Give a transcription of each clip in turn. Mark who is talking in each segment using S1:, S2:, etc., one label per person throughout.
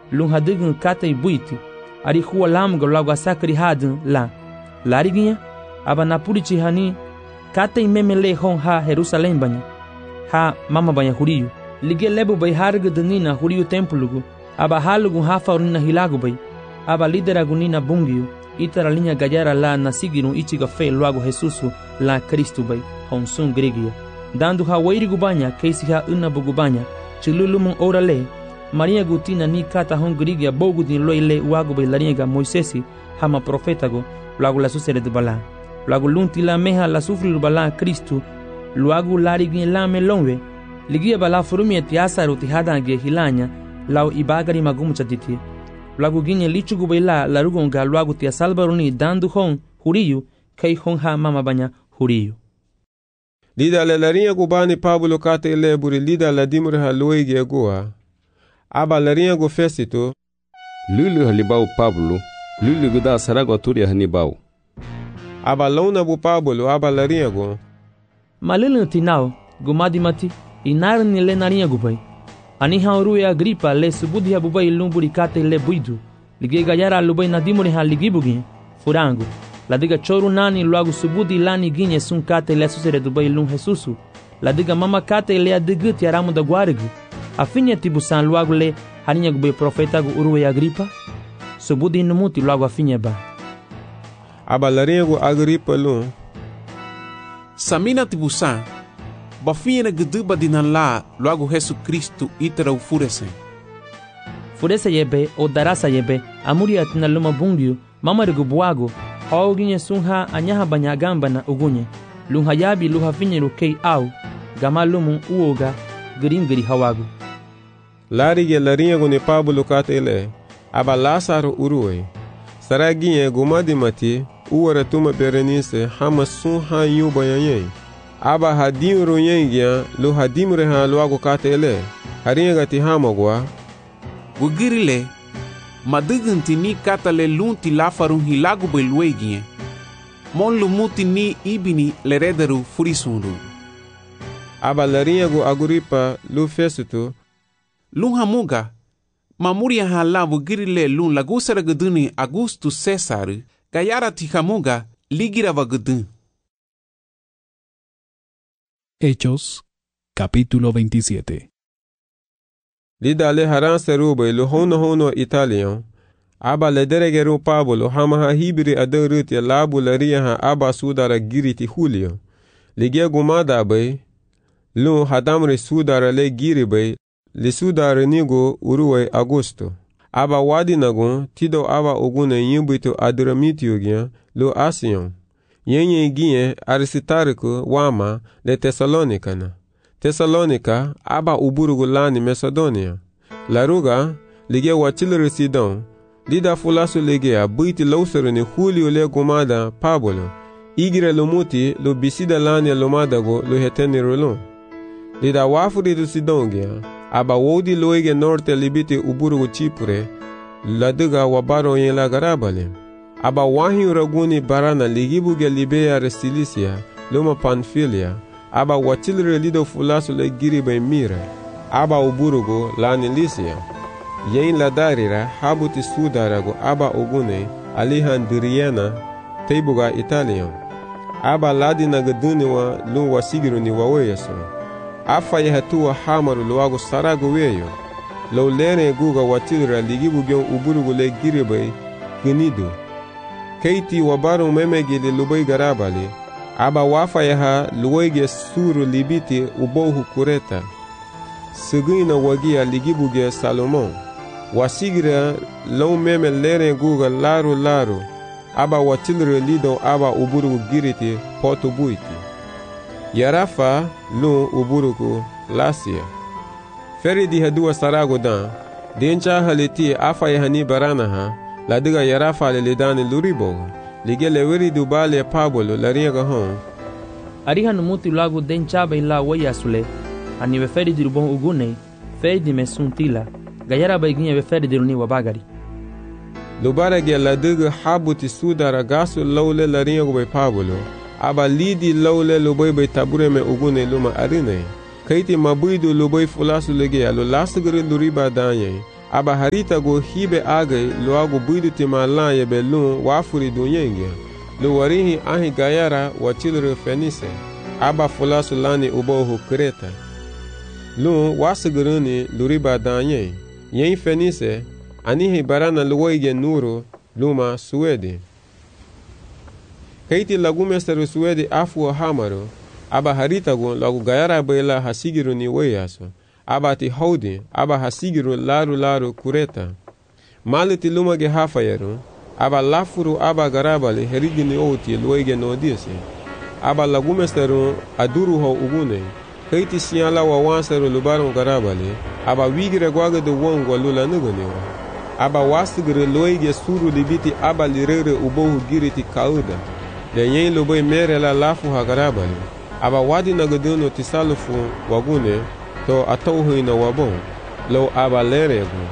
S1: lun hadigin katay buiti ari huwa lamgo lagu asakri hadin la lariginha aba napurichi hani katay memele hon ha Jerusalém banha ha mama banha huriyo lige lebu bay harga denina huriyo templugu aba halugu ha faurina hilagu bay aba lideragu nina bungiyo itara linha gayara la nasigiru ichiga fe luago Jesusu la Cristo bay honsun grigia dando ha wairigu banha keisi ha unabugu banha chilulumun orale Maria gutina ni kata hon grigia bogu din loile uago bay lariega Moisesi hama profetago luago la susere de bala luago lunti la meha la sufriru bala Cristo luago larigin la melonwe ligia bala furumia tiasaru tihadange hilanya lau ibagari magumu chatiti luago ginye lichugu baila larugonga luago tia salbaruni dandu hon huriyu kei hon ha mama banya huriyu
S2: lida la larinha gubani Pablo kata ile buri lida la dimure ha loige goa aba larinha go Fesito
S3: lulu halibau Pablo lulu guda sarago turia hanibau
S2: aba launa bu Pablo aba larinha go
S1: malulu tinao gumadi mati inarni le narinha gubai ani hauru Agripa le subudi habubai lumburi kate le buidu lige gayara lubai na dimure ha ligibugi furango la diga choru nani luago subudi lani ginye sun kate le susere dubai lum Jesusu la diga mama kate le adiguti aramu da guarigu afinya tibusan luago le haninha gubai profeta gu uruwe Agripa subudi numuti luago afinya ba
S2: aba larinha go Agripa lum
S4: samina tibusan bafinha guduba dinan la luago Jesus Cristo itara ufurese
S1: yebe o darasa yebe amuria tina luma bungiu mama regu buago Hauginye sunha anyaha banyagamba na ugunye lunha yabi luha finyeru kei au gama lumun uoga giringiri hawagu
S2: larige larinha go ne Pablo kata ile aba Lazaro uruwe saraginye gumadi mati uwara tuma Berenice hama sunha yuba yanyei aba hadim royengia lu hadim reha luago kata ile harinha gati hamagwa
S4: gugirile madugunti ni kata le lunti lafarun hilagu beluegie mon lumuti ni ibini le rederu furisunru
S2: aba larinha go Agripa lu Fesito
S4: lun hamuga mamuria hala gugirile lun lagusara guduni Augustus César gayara ti hamuga ligira vagudun.
S5: Hechos, capítulo 27.
S2: lida le haran serube lu hono Italian aba le deregeru Pablo hama ha hibri aderuti labu laria ha aba sudara giriti Julio ligia gumada bay lu hadamre sudara le giri bay li sudara nigo uruwe Augusto aba wadi nagun tido aba ogune yimbuito Adramitio gyan lu Asion yenye ginye Aristarco wama le Tesalonika aba uburugu lani Macedonia laruga lige wachilere Sidon lida fulasu lige abuiti lausere ni Julio le gumada Pablo igire lumuti lo bisida lani lomada go lo heteni rolon lida wafuri du Sidon gya aba wodi loige norte libiti uburugu Chipre laduga wabaro yen la garabale aba wahi raguni barana ligibuge Libea Restilicia loma Pamfilia aba wachilre lido fulasu le giribe Mira aba uburugo lani Lisia yen la darira habuti sudarago aba ogune Alejandriana teibuga Italian aba ladina gaduniwa lu wasigiru ni waweyaso afa yehatua hamaru luago sarago weyo lo lene guga wachilra ligibuge uburugo le giribe Gnido keiti wabaru memegili lubai garabali aba wafa yaha luwege suru libiti ubohu kureta sigina wagia ligibuge Salomon wasigira lo meme lere guga laru aba watilre lido aba uburu giriti poto buiti yarafa lu uburuku Lasia feri di hadua sarago dan dencha haliti afa yahani baranaha ladiga yarafa le lidani luribo lige leweri dubale Pablo laringa hon
S1: ariha numuti lagu denchaba ila wayasule ani veferi dirubon ugune feidi mesuntila gayara baiginye veferi diruni wabagari
S2: lubara ge ladiga habuti sudara gasu lawle laringa go Pablo aba lidi lawle lubai be tabure me ugune luma arine kaiti mabuidu lubai fulasu lege alo lasgere luriba danye aba haritago hibe age luago buidu timala yebe lun wafuri dunyenge lu warihi ahi gayara wachilru Fenise aba fulasu lani ubohu Kreta lun wasiguruni luriba danye yen Fenise anihi barana luoige nuru luma Suedi keiti lagumesteru Suedi afu hamaru aba haritago lagu gayara bela hasigiruni weyaso aba ti haudi aba hasigiru laru Kureta maliti lumage hafayeru aba lafuru aba garabali herigini oti luege nodisi aba lagumesteru aduru ho ugune keiti siala wa wanseru lubaru garabali aba wigire gwaga de wongo lula nuguniwa aba wasigire luege suru libiti aba lirere ubohu giriti kauda le yen lubai mere la lafu ha garabali aba wadi nagaduno tisalufu wagune to atauhi na wabon lo aba leregu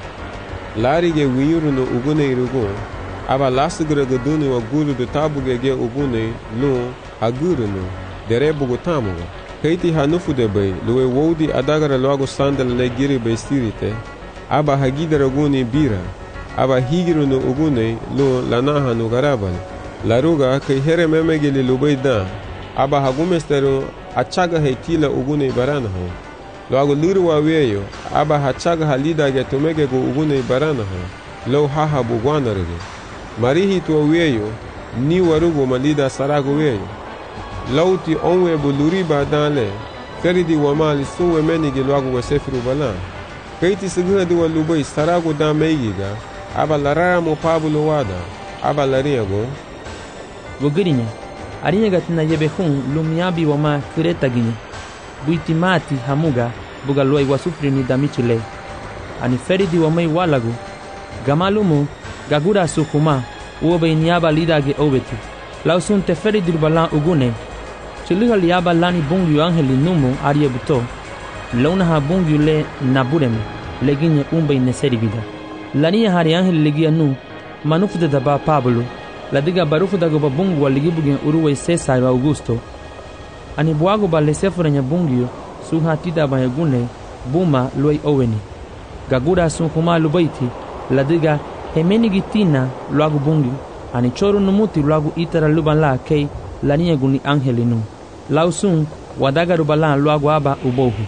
S2: larige wiyuruno ugune irugu aba lasigre gaduni wa gulu de tabuge ge ugune lu aguruno derebugo tamugo keiti hanufu de bay luwe wodi adagara logo sandal le giri be stirite aba hagidara guni bira aba higiruno ugune lu lanaha no garabal laruga ke here memegeli lubayda aba hagumesteru achaga hetila ugune baranaho logo liru wa weyo aba hachaga halida ge tumege go ugune baranaho lo haha bugwanarege marihi to weyo ni warugo malida sarago weyo lauti onwe buluri badale feridi wa mali suwe menige logo wesefiru bala keiti sigadi wa lubai sarago da meyiga aba larara mo pabulo wada aba lariago
S1: Wogirinya arinya gatina yebe hun lumiabi wa ma Kreta ginya buiti mati hamuga buga luai wasufri ni damichile ani feridi wa mai walagu gamalumu gagura sukuma uobe niaba lidage obeti lausun te feridi balan ugune chiliha liaba lani bungu angeli numu arie buto launa ha bungu le nabureme leginye umbe neseri vida lania hari angeli legia nu manufude daba Pablo ladiga barufu dago babungu waligibugen uruwe Cesar Augusto ani buago balesefurenya bungio suha tida bayagune buma luai oweni gagura sunkuma lubaiti ladiga hemenigitina luagu bungi ani choru numuti luagu itara lubala kei lania guni angelinu lausun wadaga rubala luagu aba ubohu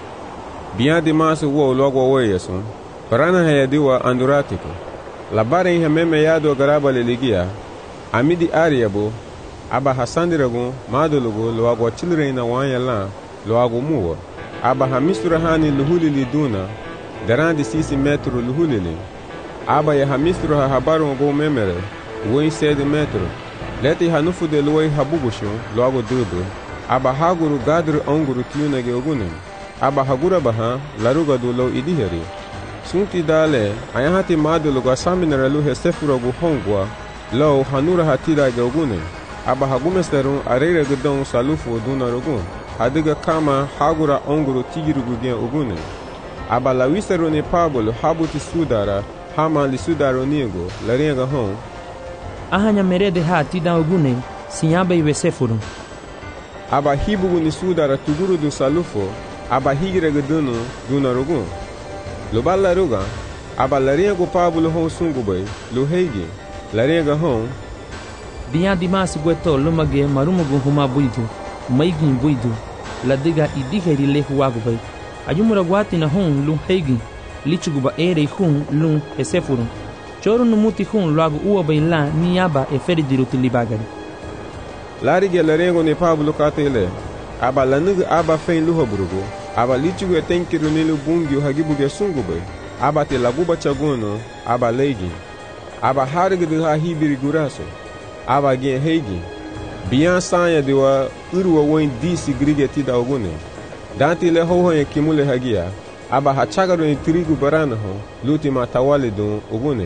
S2: biya di masu wo luagu weyesun parana hayadiwa anduratiko labare hememe yado garabale ligia amidi ariabo aba hasandirago madulugo luagu chilreina wanyala luagu muwa aba hamisura hani luhulili duna darandi 6 metro luhulili aba ya hamisura habaru go memere woi 7 metro leti hanufu de luai habugushu luagu dudu aba haguru gadru onguru tiunage ogunem aba hagura baha laruga dulo idiheri sunti dale ayahati madulugo saminara luhe sefuragu hongwa lo hanura hatira ge ogunem aba hagumesteru arere gedon salufu duna rugun hadiga kama hagura onguru tigirugu gen ogune aba lawiseru ne Pablo habuti sudara hama li sudaro niego larenga hon
S1: ahanya merede ha tida ogune sinyaba iwesefuru
S2: aba hibugu ni sudara tuguru du salufo aba higire gedunu duna rugun luballa ruga aba larengo Pablo hon sungubay lu heigi larenga hon
S1: biya dimas gweto lumage marumugu huma buidu maigin buidu ladiga idiheri lehuwagu bay ajumura gwati na hon lu heigi lichuguba ere hun lu esefuru choru numuti hun luagu uwa bay la niyaba eferidiru tilibagari
S2: larige larengo ni Pablo katele aba lanugu aba fein luhoburugo aba lichugu etenkiru nilu bungi hagibuge sungubay aba te laguba chaguno aba leigi aba harigdu ha hibiri guraso aba gen heigi biyan sanya diwa uruwa woin disi grige tida ogune danti le hoho ye kimule hagia aba hachagaro ni trigu barana ho luti matawale dun ogune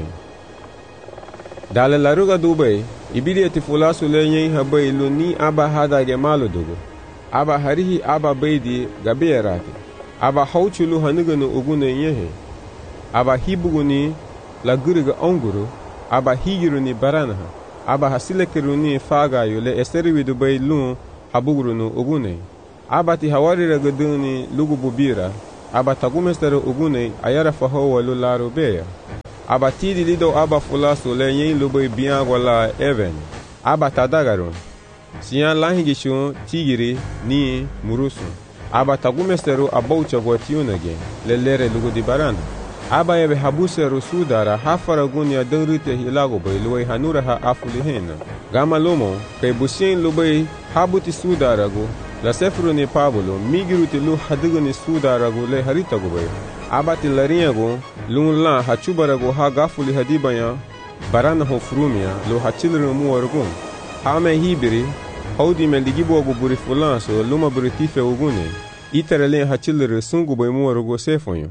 S2: dale laruga dubai ibili eti fulasu le nyen habai luni aba hadage malo dugo aba harihi aba beidi gabierati aba hauchulu hanuganu ogune nyehe aba hibuguni la guriga onguru aba higiru ni barana aba hasilekeruni faga yole esteriwi dubai lun habugurunu ogune aba ti hawari ragaduni lugu bubira aba tagumestere ugune ayara fahowa lu laro beya. Aba tidi lido aba fulaso le yen lubay biango la even. Aba tadagarun. Siyan lahingishun tigiri ni murusun. Aba tagumesteru aboucha gwatiunage le lere lugu di barana. Aba ebe habuseru sudara hafara gunya denrite hilago bay luway hanura ha afuli hena. Gama lomo kay busien lubay habuti sudaragu la sefru ni Pablo migiruti lu hadigani sudaragu le haritagu bay. Aba ti lariagu lun la hachubaragu ha gafuli hadibaya barana ho frumia lu hachilru muwargun. Hame hibiri haudi me ligibogu buri fulanso luma buri tife ugune. Iterelen hachilru sungu bay muwarugu sefonyo.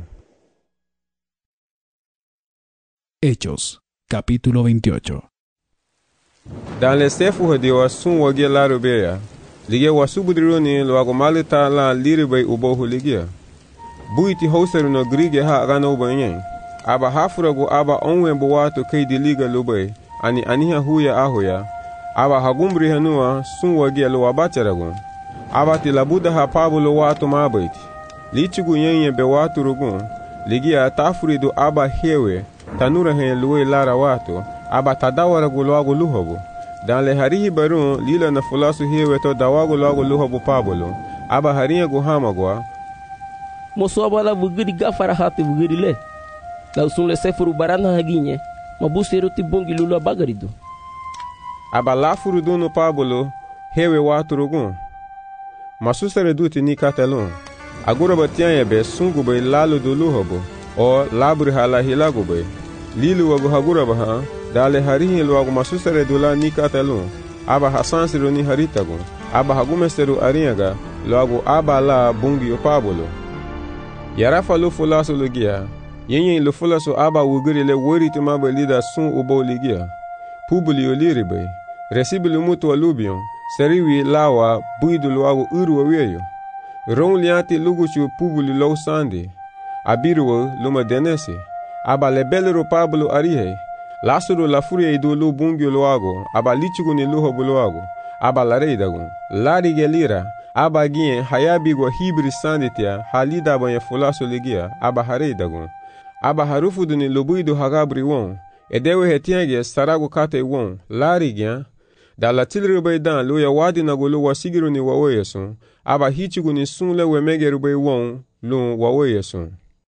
S5: Hechos, capítulo 28.
S2: Dans les sefu de wasun wage laro beya, lige wasubudroni lo agomalita la liribay ubohu ligia. Buiti hauseru no grige ha agano banyen. Aba hafuragu aba onwe buwato keidi liga lubay, ani aniha huya ahoya. Aba hagumbri hanua sun wage lo abacharagun. Aba tilabuda ha Pablo wato mabaiti. Lichigu yenye be watu rugun, ligia tafuridu aba hewe, tanura hen luwe lara wato, aba tadawara gulago luhobo. Dan le harihi barun lila na fulasu hewe to dawago lago luhobo Pablo, aba harinha guhamagwa.
S6: Moso abala vugiri gafara hati vugiri le. La usun le sefuru barana haginye, mabuseru tibongi lula bagarido.
S2: Aba lafuru dunu Pablo, hewe watu rugun. Masusere duti ni katelon. Agura batianya be sungu bay lalo do luhobo, o labri hala hilago bay. Lilu wagu hagura baha, dale harihi luagu masusere dula ni katelon. Aba hasansiru ni haritago. Aba hagumesteru ariaga, luagu aba la bungi o Pablo. Yarafa lu fulasu lugia, yenye lu fulasu aba wugiri le wori tumaba lida sun ubo ligia. Publi o liribay, resibi mutu wa lubion, seriwi lawa buidu luagu uru wa weyo. Ron lianti luguchu Publi lau sandi, abiru luma denesi. Aba lebelero Pablo arihe, lasuru la furia idu lu bungi luago, aba lichugu ni luho buluago, aba lareidagu, lari gelira, aba gien hayabigo hibri sanditia, halida banya fulaso ligia, aba hareidagu, aba harufudu ni lubuidu hagabri won, edewe hetienge saragu kate won, lari gian, da la tilrubay dan luya wadi na gulu wasigiru ni waweyesun, aba hichugu ni sun le wemegerubay won, lu waweyesun.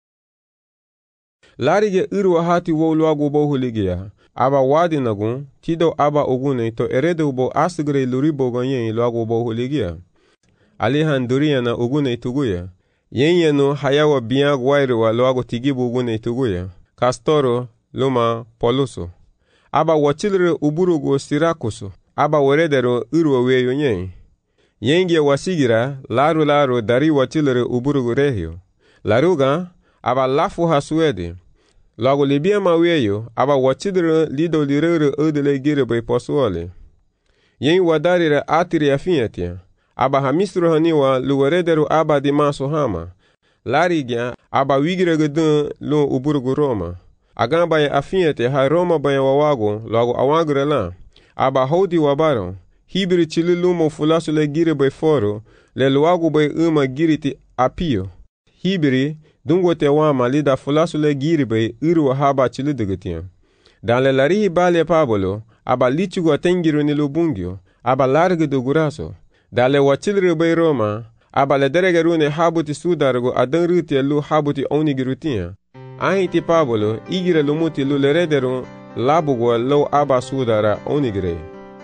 S2: Larige irwa hati wo luagu bohu ligia, aba wadi nagun, tido aba ogune to erede ubo asigre luribo ganyen luagu bohu ligia. Alihan duria na ogune tuguya, yenye no hayawa biang wairwa luagu tigibu ogune tuguya, Castoro, luma, Poluso. Aba wachilre uburugo Sirakuso, aba weredero irwa weyo nyen. Yenge wasigira, laru dari wachilre uburugo rehio. Laruga, aba lafu hasuede. Lago libia maweyo, aba wachidre lido lirere odele gire bay posuole. Yen wadarire atiri afinetia. Aba hamistro haniwa luwaredero aba di maso hama. Larigya, aba wigire gedun lu uburugu Roma. Agan baya afinete ha Roma baya wawago, lago awagre la. Aba hodi wabaro. Hibiri chili lumo fulasu le gire bay foro, le luago bay giriti apio. Hibiri, dungo te wama lida fulasu le giribay iru haba chili degetian. Dan le larihi bale Pablo, aba lichugu atengiru ni lubungio, aba large do guraso. Dan le wachilri bay Roma, aba le deregerune habuti sudargo adan ruti lu habuti onigirutian. Ahiti Pablo, igire lumuti lu lerederu, labugo lo aba sudara onigire.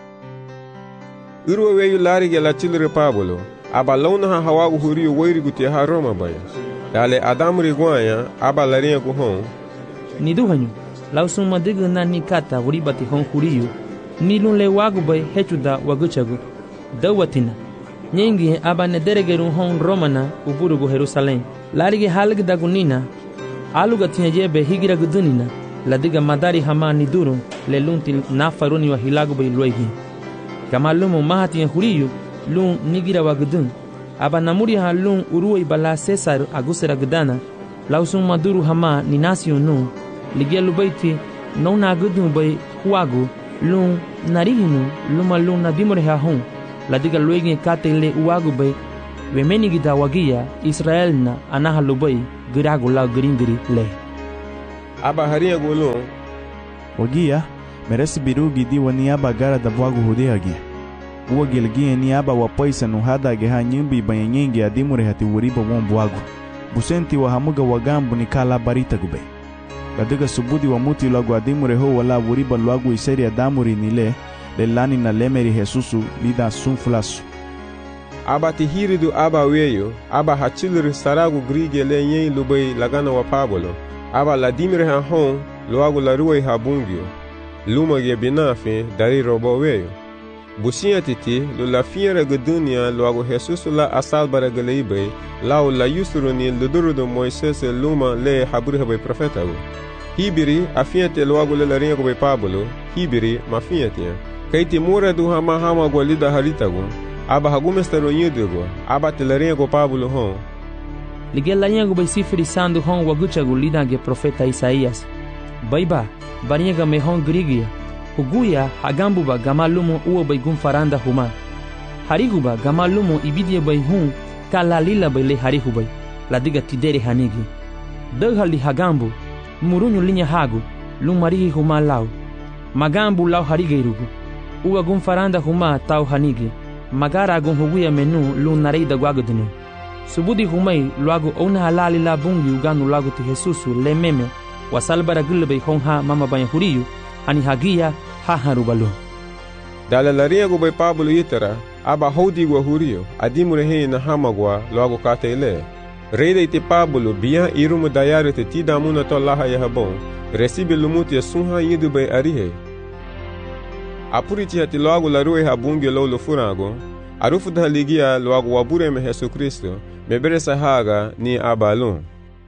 S2: Iru weyu larige la chilri Pablo, aba launa ha hawagu huriu wairiguti ha Roma baya. Dale adamri guanya, aba larinha guhon.
S1: Ni duhanyu, lausun madiga na ni kata wuribati hon huriu, ni lun le wagu bay hechuda waguchagu. Dawatina, nyengi aba nederegeru hon Romana uburugu Jerusalem. Larige halg dagunina, aluga tinyajebe higira gudunina, ladiga madari hama ni durun, le lunti nafaruni wa hilagu bay luegi. Kama lumu mahati huriu, lun nigira wagudun. Aba namuri ha lun uruwa ibala Cesar agusera gdana, lausun maduru hama ni nasio nu, ligia lubaiti nona gudu bay huagu, lun narihinu luma lun nadimore ha hon, ladiga luegi kate le uagu bay, wemeni gida wagia Israel na anaha lubay, girago lau gringiri le.
S2: Aba haria golon.
S7: Wagia, merece birugi di wani aba gara da voago hudeagi. Ua gilgia ni aba wapaisa no hada geha nyimbi banyanyengi adimure hati wuriba won voago. Busenti wa hamuga wagambu ni kala barita gube. Kadiga subudi wa muti lagu adimure ho wala wuriba lagu iseri adamuri nile lelani na lemeri Jesusu lida sunfulasu.
S2: Aba tihiridu aba weyo, aba hachiliri saragu grige le nyei lubei lagana wa Pablo. Aba la dimire ha hon, luagu la ruwe ha bungyo. Luma ge binafe, dari robo weyo. Busia titi, lu la fiera gudunia luagu Jesusu la asalbara geleibe, lau la yusuruni ludurudu Moises luma le haburi habe profetagu. Hibiri, afiate luagu le la ringo be Pablo, hibiri, mafiatia. Kaiti mura du hama gwalida haritagu. Aba hagumestero nyudugo, aba telerengo Pablo hon.
S1: Ligela nyango bai sifiri sandu hon waguchagu lidange profeta Isaías. Baiba, bariega me hon grigia. Huguya hagambuba gamalumo uo bai gumfaranda huma. Hariguba gamalumo ibidia bai hun kalalila bai le harihubai. Ladiga tidere hanigi. Daghali hagambu, murunyu linya hagu, lumarihi huma lau. Magambu lau harigeirugu. Uwa gumfaranda huma tau hanigi. Magara agun huguya menu lu nareida guagodinu. Subudi humai luagu ona halali la bungi uganu lagu ti Jesusu le meme wasalbara gulbe honha mama banya huriyu ani hagia ha harubalu.
S2: Dala la riego be Pablo yitara aba hodi gwa huriyo adimure he na hamagwa luagu katele. Reida ite Pablo biya irumu dayare te tidamuna to laha yahabon resibe lumuti ya sunha yidu be arihe. Apuriti hati loagu la ruwe habungi lo furago, arufu da ligia loagu wabure me Yesu Kristo, mebere sahaga ni abalon.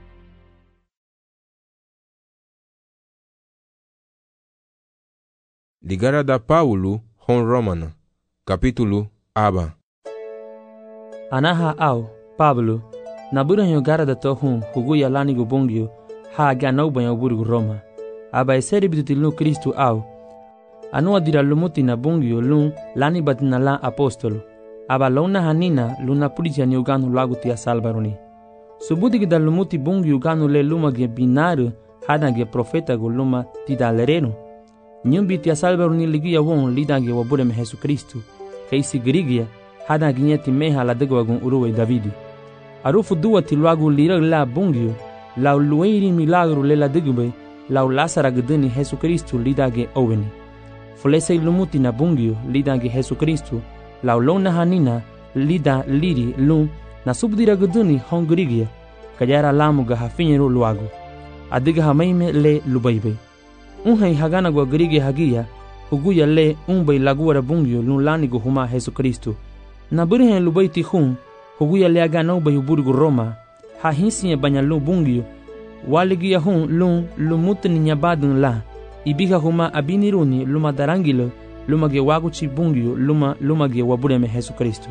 S2: Ligara da Paulo hon Romana, capítulo aba.
S1: Anaha au, Pablo, nabura nyo gara da tohun huguya lanigo bungyo, ha ganau banyo burgu Roma. Aba eseri bitutil Kristo au, anua dira lumuti na bungyo lun lani batina la apostolo. Aba launa hanina luna pulizia ni uganu lagu tia salbaroni. Subudi gida lumuti bungyo uganu le luma ge binaru hada ge profeta go luma tida lereno. Nyumbi tia salbaroni ligia won lida ge wabure me Jesu Kristo. Keisi grigia hada ginyeti meha la dego wagun uruwe Davidi. Arufu duwa ti lagu lira la bungyo la lueiri milagro le la degube la lasara gdeni Jesu Kristo lida ge oweni. Fulese lumuti na bungyo lida ge Jesu Kristo la lona hanina lida liri lun na subdira gduni hongrigia kajara lamu ga hafinyeru luagu adiga hamaime le lubaibe unhai hagana gwa grigia hagia huguya le unbai laguara bungyo lun lani go huma Jesu Kristo na burihen lubaiti hun huguya le agana ubai burgu Roma ha hinsiye banyalu bungyo waligia hun lun lumutni nyabadun la ibiga huma abiniruni luma darangilo luma ge waguchi bungyo luma ge wabure me Jesu Kristo.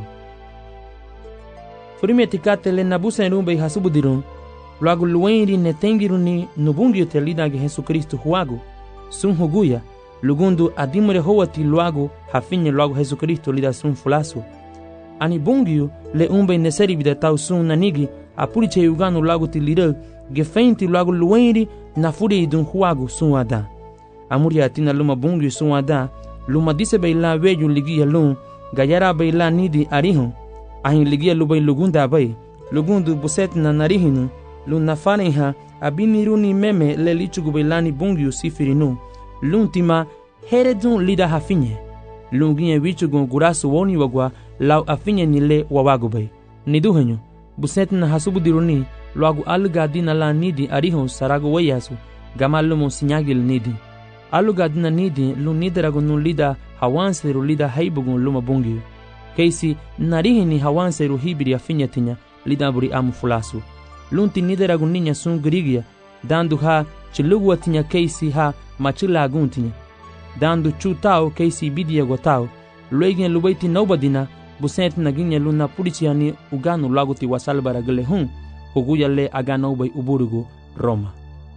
S1: Furime tikate le nabusa enumbe hasubudirun luagu luenri netengiruni nubungyo te lida ge Jesu Kristo huagu sun huguya lugundu adimure howati luagu hafinye luagu Jesu Kristo lida sun fulasu ani bungyo le umbe neseri bida tau sun nanigi apuriche uganu luagu ti lida ge feinti luagu luenri na furi idun huagu sun ada amuri atina luma bungyo sun ada luma dise baila weju ligia lun gayara baila nidi arihun ahin ligia lubay lugunda bay lugundu buset na narihinu lun nafaneha abiniruni meme le lichugu bailani bungyu sifirinu lun tima heredun lida hafinye lun ginye wichugu gurasu woni wagwa lau afinye nile wawagubay niduhenyo buset na hasubudiruni luagu alga dina la nidi arihun saragu wayasu gamalumu sinyagil nidi aluga dina nidi lu nideragu nun lida hawanseru lida haibugun luma bungyo. Keisi narihini hawanseru hibiri afinyatinya lida buri amu fulasu. Lunti nideragu ninya sun grigia dandu ha chilugu atinya keisi ha machila aguntinya. Dandu chu tau keisi bidia gotau. Luegin lubaiti naubadina busenti naginya luna purichiani uganu laguti wasalbara gele hun huguya le aganaubai uburugu Roma.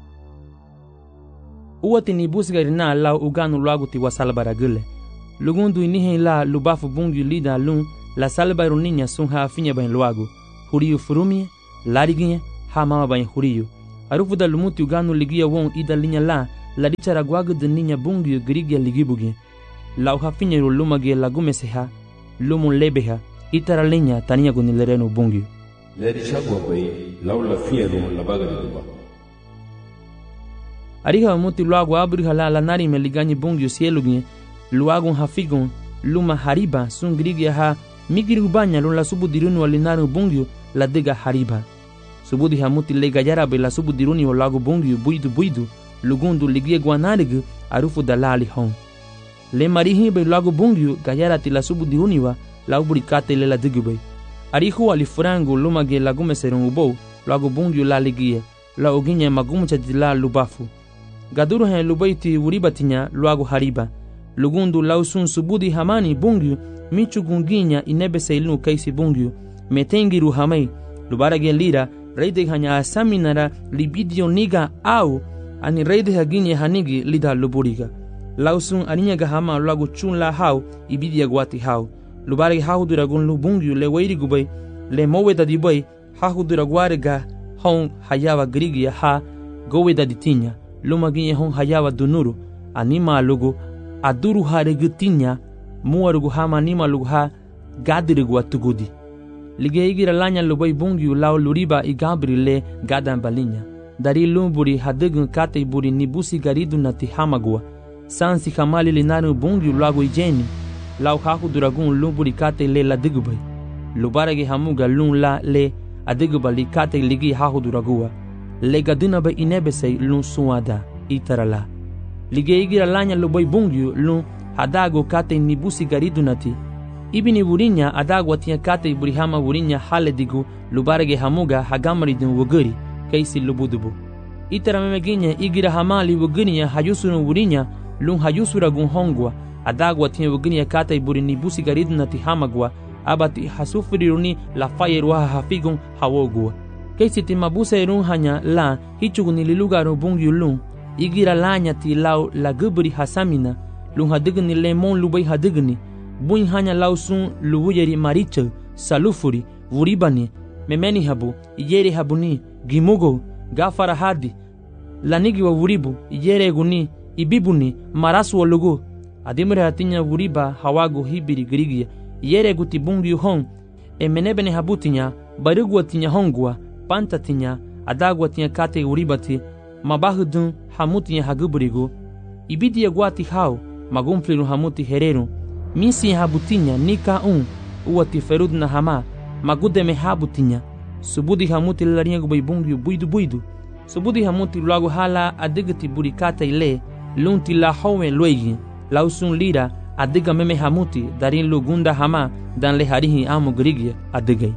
S1: Uwati ni busgari na lau uganu laguti wasalbara gele. Lugundu inihe la lubafu bungi lida lun la salbaru ninya sun ha afinya bain luagu. Huriyu furumie, lariginye, ha mama bany huriyo. Arufu da lumuti uganu ligia won ida linya la dichara gwagu de ninya bungi grigia ligibugi. Lau hafinyeru lumage lagumeseha, lumun lebeha, itara linya tania gunilerenu bungi.
S3: Le dichagwa bay, lau la fieru la baga de ba.
S1: Ariha muti luagu abriha la nari me liganyi bungi sielugi, luagu hafigun, luma hariba sun grigia ha migiri ubanya la subu dirunu alinaru bungi la dega hariba. Subudi hamuti le gajarabe la subu diruni o lagu bungi buidu lugundu ligie guanarigu arufu dalali hon. Le marihi be lagu bungi gajarati la subu diruni wa la uburikate le la digube. Arihu alifrangu lumage lagume serun ubo lagu bungi la ligie la oginye magumucha la lubafu. Gaduru hen lubaiti uribatinya lagu hariba. Lugundu lausun subudi hamani bungi michu gunginya inebe seilnu kaisi bungi metengiru hamai lubarage lira reide hanya asaminara libidio niga au ani reide haginye hanigi lida luburiga. Lausun aninya gahama lagu chun la hau ibidia guati hau. Lubarage hau duragun lubungi le weiri gubay le moweda dibay hau duraguarega hon hayawa grigia ha goweda ditinya lumaginye hon hayawa dunuru anima lugu aduru haregutinya muarugu hama anima lugu ha gadirigu atugudi. Lige igira lanya lubay bungi lau luriba igabri le gadan balinya. Dari lumburi hadegun kate buri nibusi garidu nati hamagua. Sansi kamali linaru bungi lagu ijeni. Lau haku duragun lumburi kate le la digubay. Lubarage hamuga lun la le adigubali kate ligi haku duragua. Le gaduna ba inebesei lun suada itarala. Lige igira lanya lubay bungi lun hadago kate nibusi garidu nati. Ibini wurinya adagwa tia kate burihama wurinya haledigu lubarage hamuga hagamarидun wuguri kaisi lubudubu. Itara memeginya igira hamali wugurinya hayusunu wurinya lun hayusura gun hongwa adagwa tia wugurinya kate burini busi garidun nati hamagwa abati hasufiriruni la fayerwa hafigun hawogwa. Kaisi timabuse irun hanya la hichuguni lilugaru bungi lun igira lanya ti lau la guburi hasamina lun hadigni lemon lubay hadigni buin hanya lausun luwuyeri maricha salufuri wuribani memeni habu iyere habuni gimugo gafara hadi lanigi wa wuribu iyere guni ibibuni marasu wa lugu adimre hatinya wuriba hawagu hibiri grigia iyere guti bungi hon emenebene habutinya barugu atinya hongwa pantatinya adagwa tinya kate wuribati mabahudun hamutinya haguburigu ibidi ya guati hao magumfliru hamuti hereru misi habutinya nika uati ferud na hama magude me habutinya subudi hamuti larinya gubaybungi buidu subudi hamuti lagu hala adigati burikata ile lunti la hawe loigi lausun lira adiga meme hamuti darin lugunda hama dan le harihi amu grigia adigay.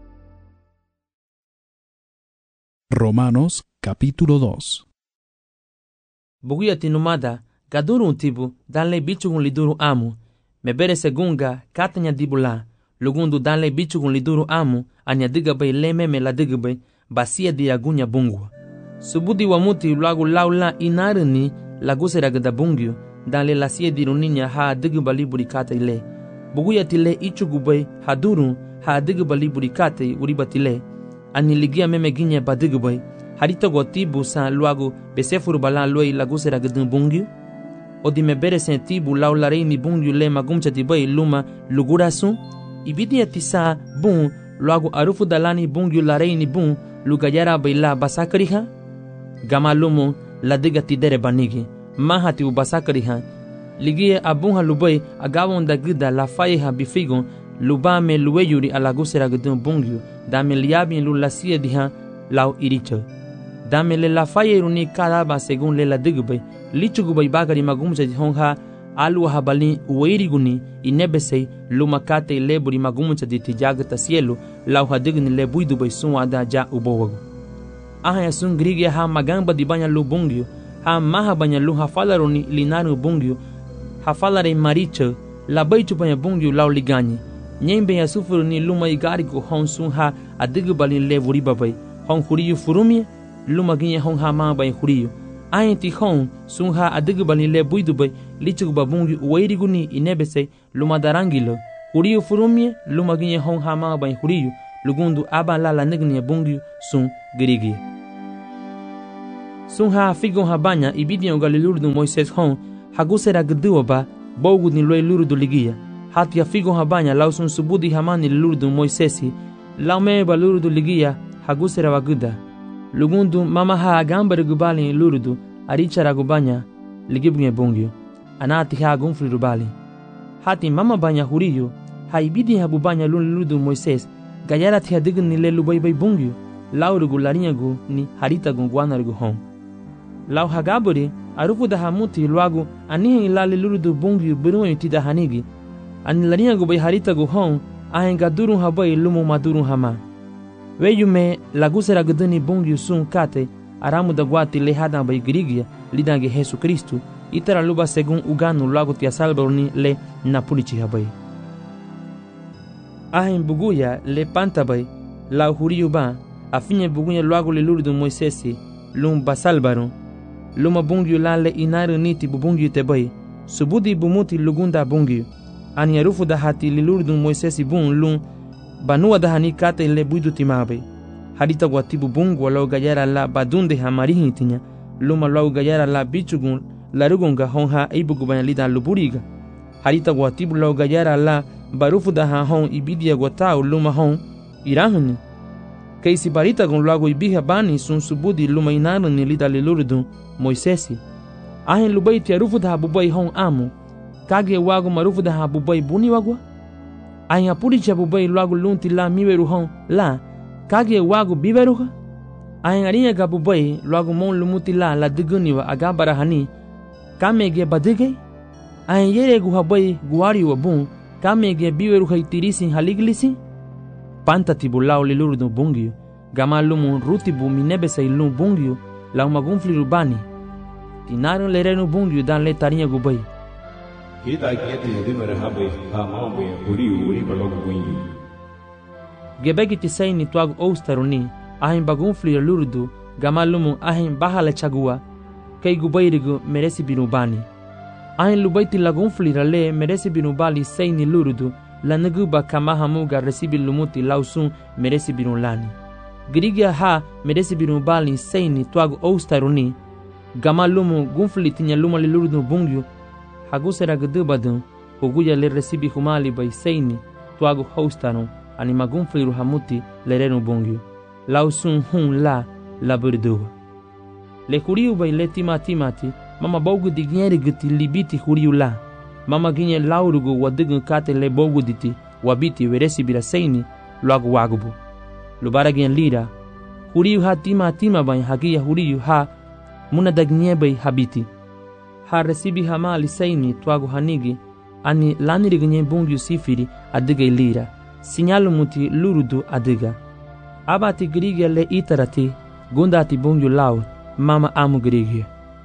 S5: Romanos capítulo 2.
S1: Buguyati numada gaduru tibu dan le bichugun liduru amu mebere segunga katanya dibula lugundu danle bichugun liduru amu anya digabay lememe la digabay basia diagunya bungwa subudi wa muti lagu laula inarini lagusera gada bungyo danle lasia diruninya ha digabali burikata ile buguyatile ichugubay haduru ha digabali burikata uribatile aniligia meme ginya badigabay harito gotibu sa luagu besefuru balan loi lagusera gada bungyo odi mebere sentibu laularei ni bungu le magumcha tibai luma lugurasu ibidi atisa bun luagu arufu dalani bungu larei ni bun lugayara baila basakariha gama lumu la digati dere banigi mahati u basakariha ligie abunha lubai agawon da gida la faiha bifigon lubame luweyuri alagusera gudun bungu dame liabi lulasia diha lau iricho dame le la fayeruni karaba segun le la digubay lichugubay bagari magumcha honha alu habali uweiriguni inebesei lumakate leburi magumcha ditijagata cielo lau hadigni le buidubay sunwada ja ubowagu ahaya sun grigia ha magamba dibanya lubungyo ha maha banya lu hafalaruni linaru bungyo hafalare maricha la baichu banya bungyo lau liganyi nyembe ya sufuruni luma igariku hon sun ha adigubali leburi babay hon huriyu furumie luma ginye hon ha ma bay huriyu aenti hon sun ha adigubali le buidubay lichuguba bungi uweiriguni inebese luma darangilo huriyu furumie luma ginye hon ha ma bay huriyu lugundu aba la negnia bungyu sun girigia. Sun ha figon habanya ibidian galilurdu Moises hon hagusera gdua ba bogu ni loe lurdu ligia. Hatia figon habanya lau sun subudi hamani lurdu Moisesi lau meba lurdu ligia hagusera waguda. Lugundu mama ha agambare gubali lurdu arichara gubanya ligibnye bungyu. Anati ha gunfli rubali. Hati mama banya huriyo ha ibidi habubanya lurdu Moises gayara tia digin ni le lubai bai bungyu lau rugu larinyagu ni harita gungwana rugu hon. Lau hagaburi arufu da hamuti luagu anihe ilali lurdu bungyu biruwa yutida hanigi ani larinyagu bai harita gu hon ahenga durun habai lumu madurun hama. Weyume lagusera gudani bungyu sun kate aramu da guati lehada bai girigia lidange Jesu Kristu itara luba segun uganu luagu tia salborni le napulichi habai. Ahen buguya le pantabai lau huriyu ba afinye bugunya luagu le lurdu Moisesi lum basalbaru luma bungyu lale inaru niti bubungyu tebai subudi bumuti lugunda bungyu ani arufu da hati le lurdu Moisesi bun lum banua da hani kate le buidu timabe hadita guatibu bungu lau gayara la badunde hamarihi tinya luma lau gayara la bichugun larugunga honha ibugu banyalida luburiga hadita guatibu lau gayara la barufu da hon ibidia guatau luma hon irahuni kaisi barita gon lago ibiha bani sun subudi luma inaru ni lida lurdu Moisesi ahen lubai tia rufu da bubai hon amu kage wago marufu da bubai buni wagwa ahen apuri cha bubai lago lunti la miweru hon la kage wago biveruha ahen arinya ga bubai lago mon lumuti la diguni wa agabara hani kamege badige ahen yere gu habai guari wa bun kamege biweru haitirisi haliglisi panta tibulau le lurdu bungyu gamalumu rutibu minebesa ilu bungyu la magunfli rubani tinaru lerenu bungyu dan le tarinha gubai
S3: kita kete dimare habe ha mambe uri balogu bungyu
S1: gebegi tisai ni tuagu oustaruni ahin bagunfli lurdu gamalumu ahin bahala chagua kai gubai rigu meresi binubani ahin lubaiti lagunfli rale meresi binubali sei ni lurdu la naguba kama hamuga resibi lumuti lausun meresi binulani. Girigia ha meresi binubali seini tuagu oustaruni. Gama lumu gunfli tinya luma li lurdu bungyu. Hagusera gudubadun huguya le resibi humali bai seini tuagu houstarun anima gunfli ruhamuti le renu bungyu. Lausun hun la burduwa. Le huriu bai le timati mama bogu digneri guti libiti huriu la. Mama ginye laurugu wadigun kate le bogu diti wabiti weresi bira seini luagu wagubu. Lubara gen lira huriyu ha tima bai hagia huriyu ha muna dagnye bai habiti. Ha resibi hamali seini tuagu hanigi ani laniri ginye bungyu sifiri adiga lira. Sinyalu muti lurudu adiga. Abati grigia le itarati gundati bungyu lau mama amu grigia.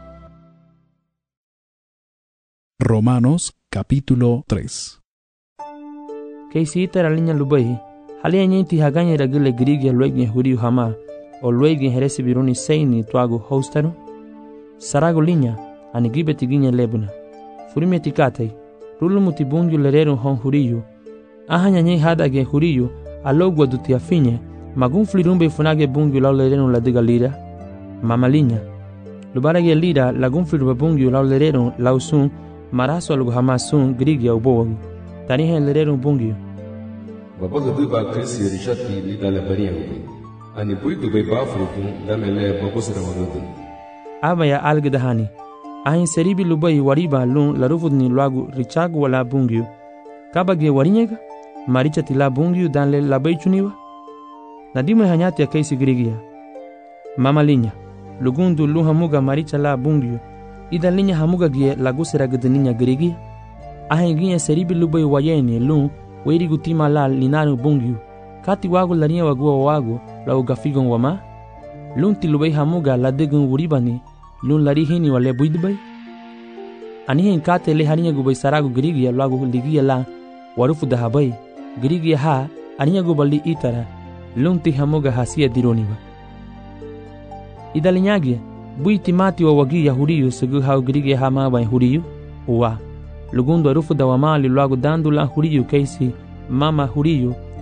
S5: Romanos capítulo 3.
S1: Keisi itara linya lubai halia nyenti haganya ragile grigia luegne huriu hama o luegne heresi biruni seini tuagu hostaru sarago linya anigibeti ginya lebuna furime tikatai rulumuti bungyu lerero hon huriu ahanya nyei hadage huriu alogwa dutia finye magunfli rumbe funage bungyu lau lerero ladiga lira mama linya lubarage lira lagunfli rumbe bungyu lau lerero lausun maraso algo hamasun grigia ubowagu tanihe lerero bungyu
S3: babaga duba krisi rishati lidala bariyangu ani buidu bai bafrutu damele babusra wadudu
S1: abaya algedahani ahin seribi lubai wariba lun larufudni luagu richagu wala bungyu kabage warinyega maricha tila bungyu danle labai chuniwa nadime hanyati ya kaisi grigia mama linya lugundu luhamuga maricha la bungyu ida linya hamuga gie lagusera gdeninya grigi ahin gie seribi lubai wayeni lun weri gutima la linaru bungyu kati wagu larinya wagua wagu la ugafigon wama lun tilubai hamuga la degun uribani lun larihini wale buidbai anihin kate le harinya gubai saragu grigi lagu ligia la warufu dahabai grigi ha aninya gubali itara lun ti hamuga hasia dironiwa idalinyagi bui timati wa wagi ya huriyu segu hau grigi hama bai huriyu uwa lugundu arufu da wamali lagu dandu la huriyu kaisi mama huriyu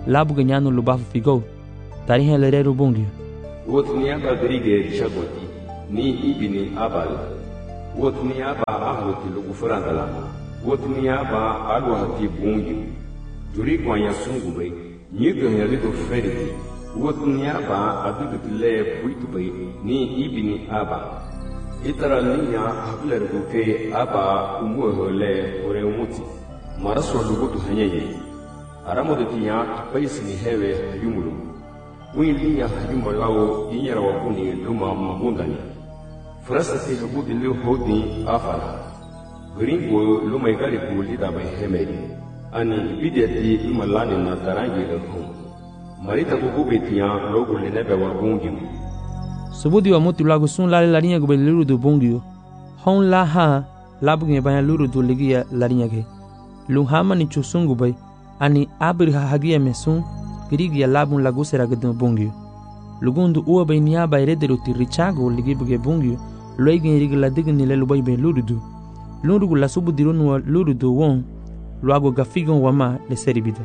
S1: labu ganyano lubafu figo tari helerero bungio
S3: wotni aba grige shagoti ni ibini abal wotni aba ahoti lugufurandala wotni aba alwati bungi duri kwa yasungube nyido helido feriti wotni aba adugutile buitube ni ibini aba itara niya hablerguke aba umuhole ore umuti maraso lugutu hanyeye aramodetiya paisini hewe yumulu wiliya hayumalawo inyara wakuni luma mabundani frasati lugudi lu hodi afara gringo luma igali kulida bai hemeri ani bideti imalani na tarangi lehum marita kukubetiya logu lenebe wagungimu
S1: subudi wa muti lagu sun lale larinya gube luru du bungio hon la ha labu nge banya luru du ligia larinya ge lu hama ni chusungu bai ani abir ha hagia mesun girigia labun lagu sera gedun bungio lugundu uwa bai niya bai rederu ti richago ligi buge bungio loigi rigi la digni le lubai bai luru du luru gu la subudi runwa luru du won luago gafigon wama le seribida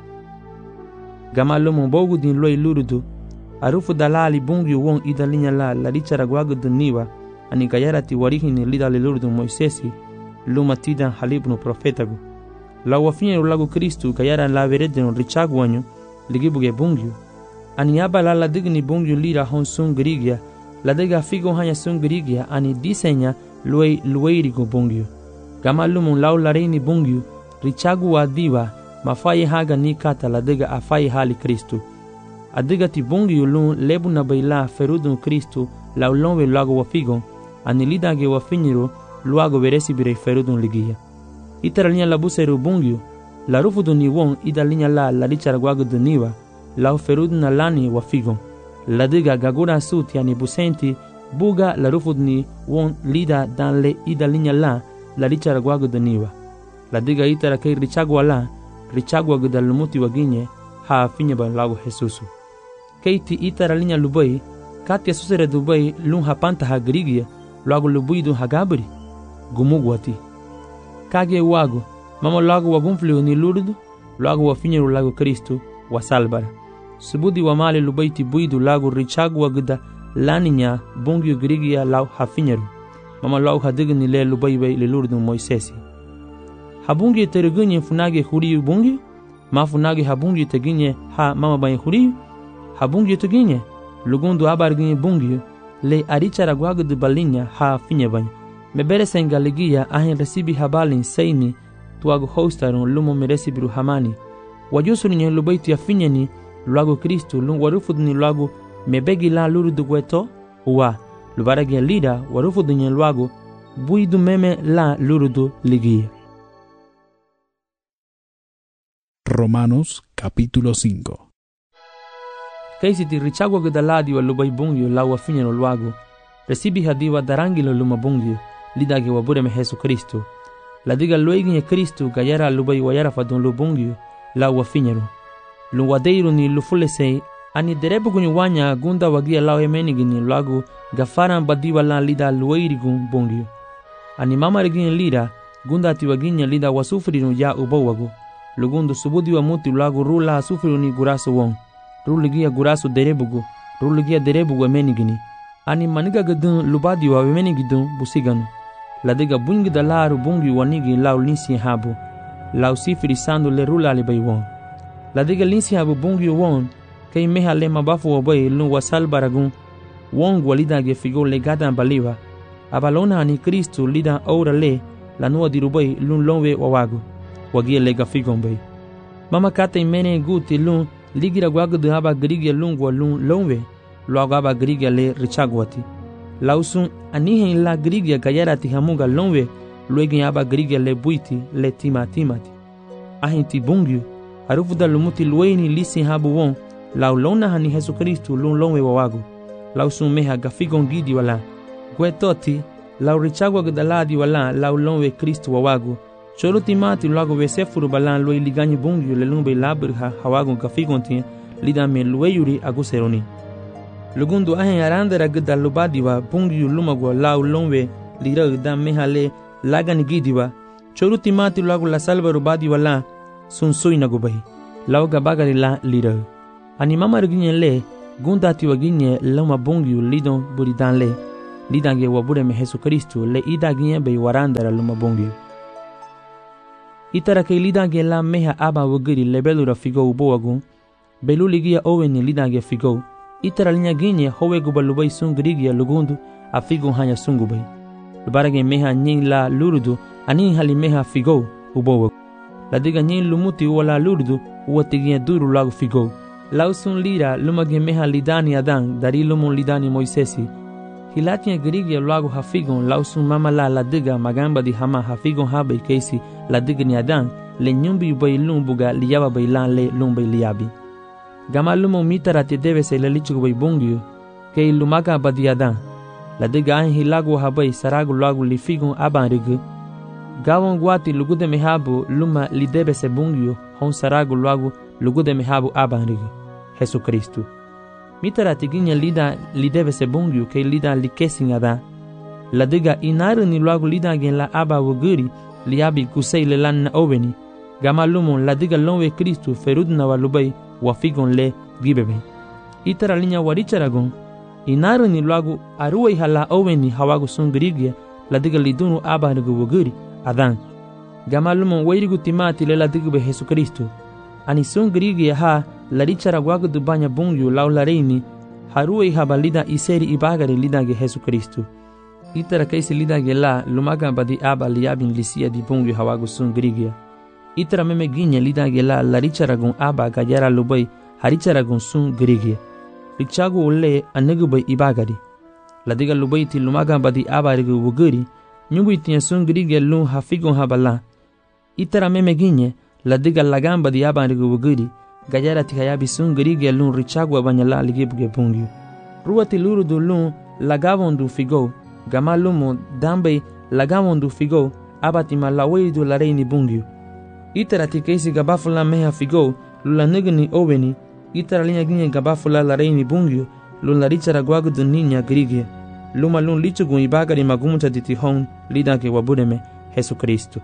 S1: gama lomo bogu din loi luru du arufu dalali bungio won idalinya la richara gwago duniwa ani gayara ti warihini lidale luru du Moisesi luma tidan halibnu profetagu la wafinye lagu Kristu gayara la veredeno richago wanyo ligibuge bungio ani aba la digni bungio lira hon sun grigia la dega figo hanya sun grigia ani disenya lueirigo bungio gama lumo lau lareini bungio richago wa diwa mafaye haga ni kata la dega afaye hali Kristu adiga ti bungio lun lebu na baila ferudun Kristu la ulonwe lago wafigo ani lidage wafinyiro luago veresi bire ferudun ligia itara linya la buseru bungio la rufu duni won ida linya la richara gwago duniwa la ferudun na lani wafigo la diga gagura suti ani busenti buga la rufu duni won lida dan le ida linya la richara gwago duniwa la diga itara kei richagwa la richagwa gudal lumuti waginye ha finye ba lago Jesusu keiti itara linya lubai katia susere dubai lun hapanta ha grigia lago lubui dun hagabri gumugwati kage wago mama lago wagumflio ni lurdu lago wafinyeru lago Kristu wa salbara subudi wa mali lubai ti buidu lago richagwa guda laninya bungio grigia lau hafinyeru mama lau hadigni le lubai bai le lurdu Moisesi habungi teregunye funage huriyu bungi mafunage habungi teginye ha mama bai huriyu habungi teginye lugundu abarginye bungi le arichara gwago de balinya ha finye banya mebere sengaligia ahin resibi habalin seini tuago hostarun lumo meresibiru hamani wajusuru nye lubaitu ya finye ni luago Kristu lung warufudu ni luago mebegi la luru dugweto uwa lubaragi lida warufudu nye luago buidu meme la lurudu ligia.
S5: Romanos capítulo 5.
S1: Kaisi ti richagwa gudaladi wa lubai bungyo la wafinye no luago resibi hadiwa darangilo luma bungyo lidage wabureme Jesu Kristu la diga lueginye Kristu gayara lubai wayara fadun lubungyo la wafinyero luwadeiru ni lufulesei ani derebu gunyu wanya gunda wagia lao emenigini luago gafaran badiwa la lida lueirigun bungyo ani mama regine lida gunda atiwaginya lida wasufrinu ya ubawago lugundu subudi wa muti luago rula sufriru ni guraso won ruligia guraso derebugu ruligia derebugu emenigini ani maniga gadun lubadi wa emenigidun busiganu ladiga bungi dalaru bungi wanigi lau linsi habu lau sifiri sandu le rula le baywon ladiga linsi habu bungi won kay meha le mabafu wa bay lu wasal baragun won walida ge figo le gadan baliwa abalona ani Kristu lida ora le la nuwa dirubay lun lonwe wawago wagia le gafigon bay mama kata imene guti lun ligira gwago de haba grigia lungwa lun lonwe luago haba grigia le richagwati lausun anihen la grigia gayara ti hamuga lonwe luegen haba grigia le buiti le timati ahin ti bungyu harufuda lumuti lueni lisi habu won lau lona hani Jesu Kristu lun lonwe wawago lausun meha gafigon gidi wala gwetoti lau richagwa gdaladi wala lau lonwe Kristu wawago cholo timati luago vesefuru balan loi liganyi bungyu le lumbe labirha hawago gafigon ti lidame lueyuri aguseroni lugundu ahen arandera gda lubadiwa bungyu lumagwa lau lonwe lira gda mehale lagani gidiwa cholo timati luago la salva rubadiwa la sunsoina gubahi lauga bagari la lira. Ani mama ginye le gunda ti waginye lama bongyu lidon buridan le lidange wabure me Yesu Kristo le ida ginye be warandara lama bongyu. Itara ke lidange la meha aba wagiri lebelura figo uboagun belu ligia oweni lidange figo. Itara linya ginye howe gubalubai sungrigia lugundu a figo hanya sungubai. Lubarage meha nying la lurudu ani hali meha figo uboagun. La diga nying lumuti wala lurudu uwatigia duru lagu figo. Lausun lira lumage meha lidani adan dari lumun lidani Moisesi. Hilatia grigia lagu hafigon lausun mama la diga magamba di hama hafigon habe keisi la diga ni adan le nyumbi bay lumbuga liyaba bay lan le lumbay liyabi. Gama lumo mitara te debe se le lichugo bay bungyu ke lumaga badi adan. La diga an hilagu habay saragu lagu li figon aban rigu. Gawon guati lugude mehabu luma li debe se bungyu hon saragu lagu lugude mehabu aban rigu. Yesu Kristo. Mitara tiginya lida lideve se bongyu ke lida likesin ada. La diga inaru ni lagu lida gen la aba wuguri liabi kusei le lan na oveni. Gama lumon la diga lonwe Kristo ferudna walubai wafigon le gibebe. Itara linya waricharagon. Inaru ni lagu aruwe hala oveni hawagu sungrigia la diga lidunu aba nugu wuguri adan. Gama lumon wairigu timati le la diga be Yesu Kristo. Ani sungrigia ha la richara guagu du banya bungyu lau la reini haruei habalida iseri ibagare lidange Yesu Kristo. Itara kaisi lidange la lumaga badi aba liabin lisia di bungyu hawagu sungrigia. Itara meme ginya lidange la richara gun aba gajara lubai harichara gun sungrigia. Richagu ule anegu bai ibagari. La diga lubai ti lumaga badi aba rigu wuguri nyungu itinya sungrigia lun hafigun habala. Itara meme ginya la diga lagamba di aba rigu wuguri gajara tikayabi sungrigia lun richagwa banyala ligibuge bungyu. Ruati luru du lun lagavon du figo, gama lumo dambe lagavon du figo, abatima lawei du la reini bungyu. Itara tikaisi gabafula meha figo, lula nigni oveni, itara linya ginye gabafula la reini bungyu, lun la richara guagu du ninya grigia. Luma lun lichugun ibagari magumuta ditihon, lidange wabudeme Yesu Kristo.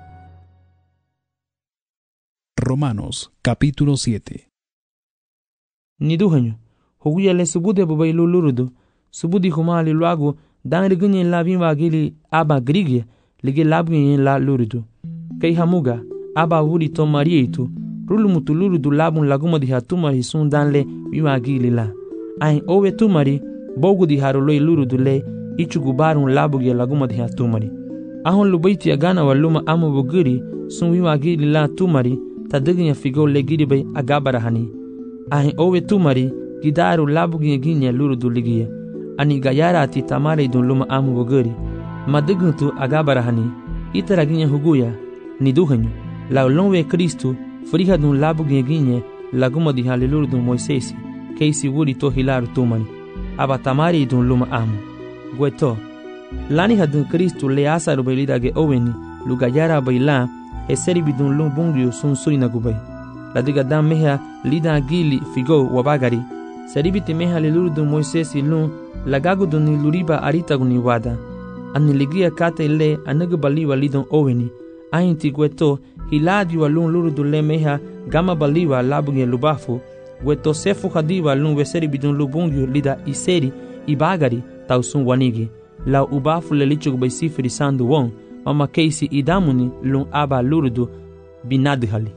S5: Romanos capítulo 7.
S1: Niduhanyo, huguya le subude bubai lulurudu, subudi humali luagu, dan rigunye la bimba gili aba grigia, lige labgunye la lurudu. Kei hamuga, aba wuri to marietu, rulumutu lurudu labun laguma di hatumari sun dan le bimba gili la. Ain owe tumari, bogu di haroloi lurudu le, ichugubarun labugia laguma di hatumari. Ahon lubaiti agana waluma amu buguri, sun bimba gili la tumari, tadiginya figo le giribay agabarahani. Ahin owe tumari gidaru labuginya ginya lurudu ligia. Ani gayara ati tamare dun luma amu buguri. Madiguntu agabarahani. Itara ginya huguya. Niduhanyo. La lonwe Kristo friha dun labuginya ginya laguma di hali lurudu Moisesi. Keisi wuri to hilaru tumani. Aba tamare dun luma amu. Gweto. Lani hadun Kristo le asaru bailidage oweni lugayara baila eseri bidun lun bungyu sun suri na gubai. La diga dam meha lida gili figo wabagari. Seribiti meha le lurudu Moisesi lun lagagu dun luriba aritaguni wada. Ani ligia kate le anagu baliwa lidon oweni. Ainti gweto hiladi wa lun lurudu le meha gama baliwa labunge lubafu. Gweto sefu hadiwa lun weseri bidun lubungyu lida iseri ibagari tau sun wanigi. La ubafu le lichug bai sifiri sandu won. Mama keisi idamuni lun aba lurudu binadhali.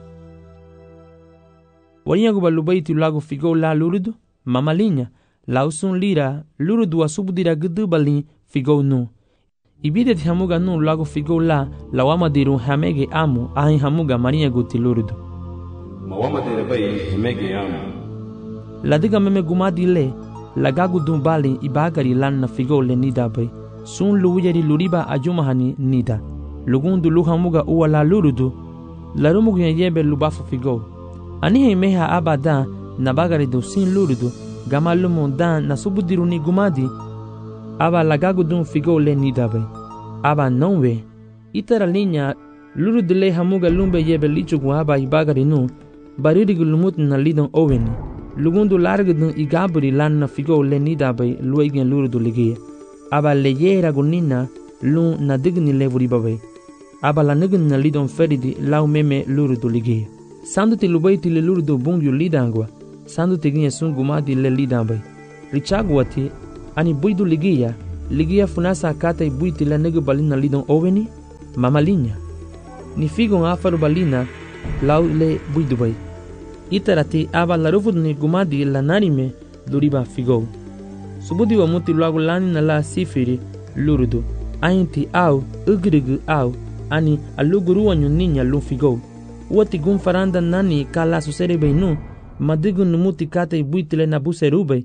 S1: Warinyagu balubaiti lagu figo la lurudu, mama linya, lausun lira, lurudu asubudira gudu balin figo nu. Ibidet hamuga nu lagu figo la wama diru hamege amu, ahin hamuga marinyagu ti lurudu.
S3: Mawama dira bai hamege amu.
S1: La diga meme gumadi le, lagagu dun balin ibagari lan na figo le nida bai. Sun luwiyari luriba ajumahani nida. Lugundu luhamuga uwa la lurudu. Larumugu yebe lubafu figo. Anihe meha abada na bagari do sin lurudu. Gama lumun dan na subudiru ni gumadi. Aba lagagu dun figo le nida bay. Aba nonwe. Itara linya lurudu le hamuga lumbe yebe lichugu aba ibagari nu. Baririgu lumut na lidon oweni. Lugundu largu dun igaburi lan na figo le nida bay luegen lurudu ligia. Aba leyera gunina lun na digni levuri babai. Aba la nigin na lidon feridi lau meme lurudu ligia. sandu te lubaiti le luru do bungyu lidangwa sandu te ginye sun gumadi le lidambai richagwati ani buidu ligia funasa kata i buiti le negu balina lidon oveni mamalinya ni figon afaru balina lau le buidu bai itarati aba larufud ni gumadi la narime luriba figo subudi wa muti luagu lani na la sifiri lurudu ainti au ugrigu au ani aluguru wanyu ninya lu figo wati gun faranda nani kala susere beinu madigun numuti kata i buiti le nabuseru bai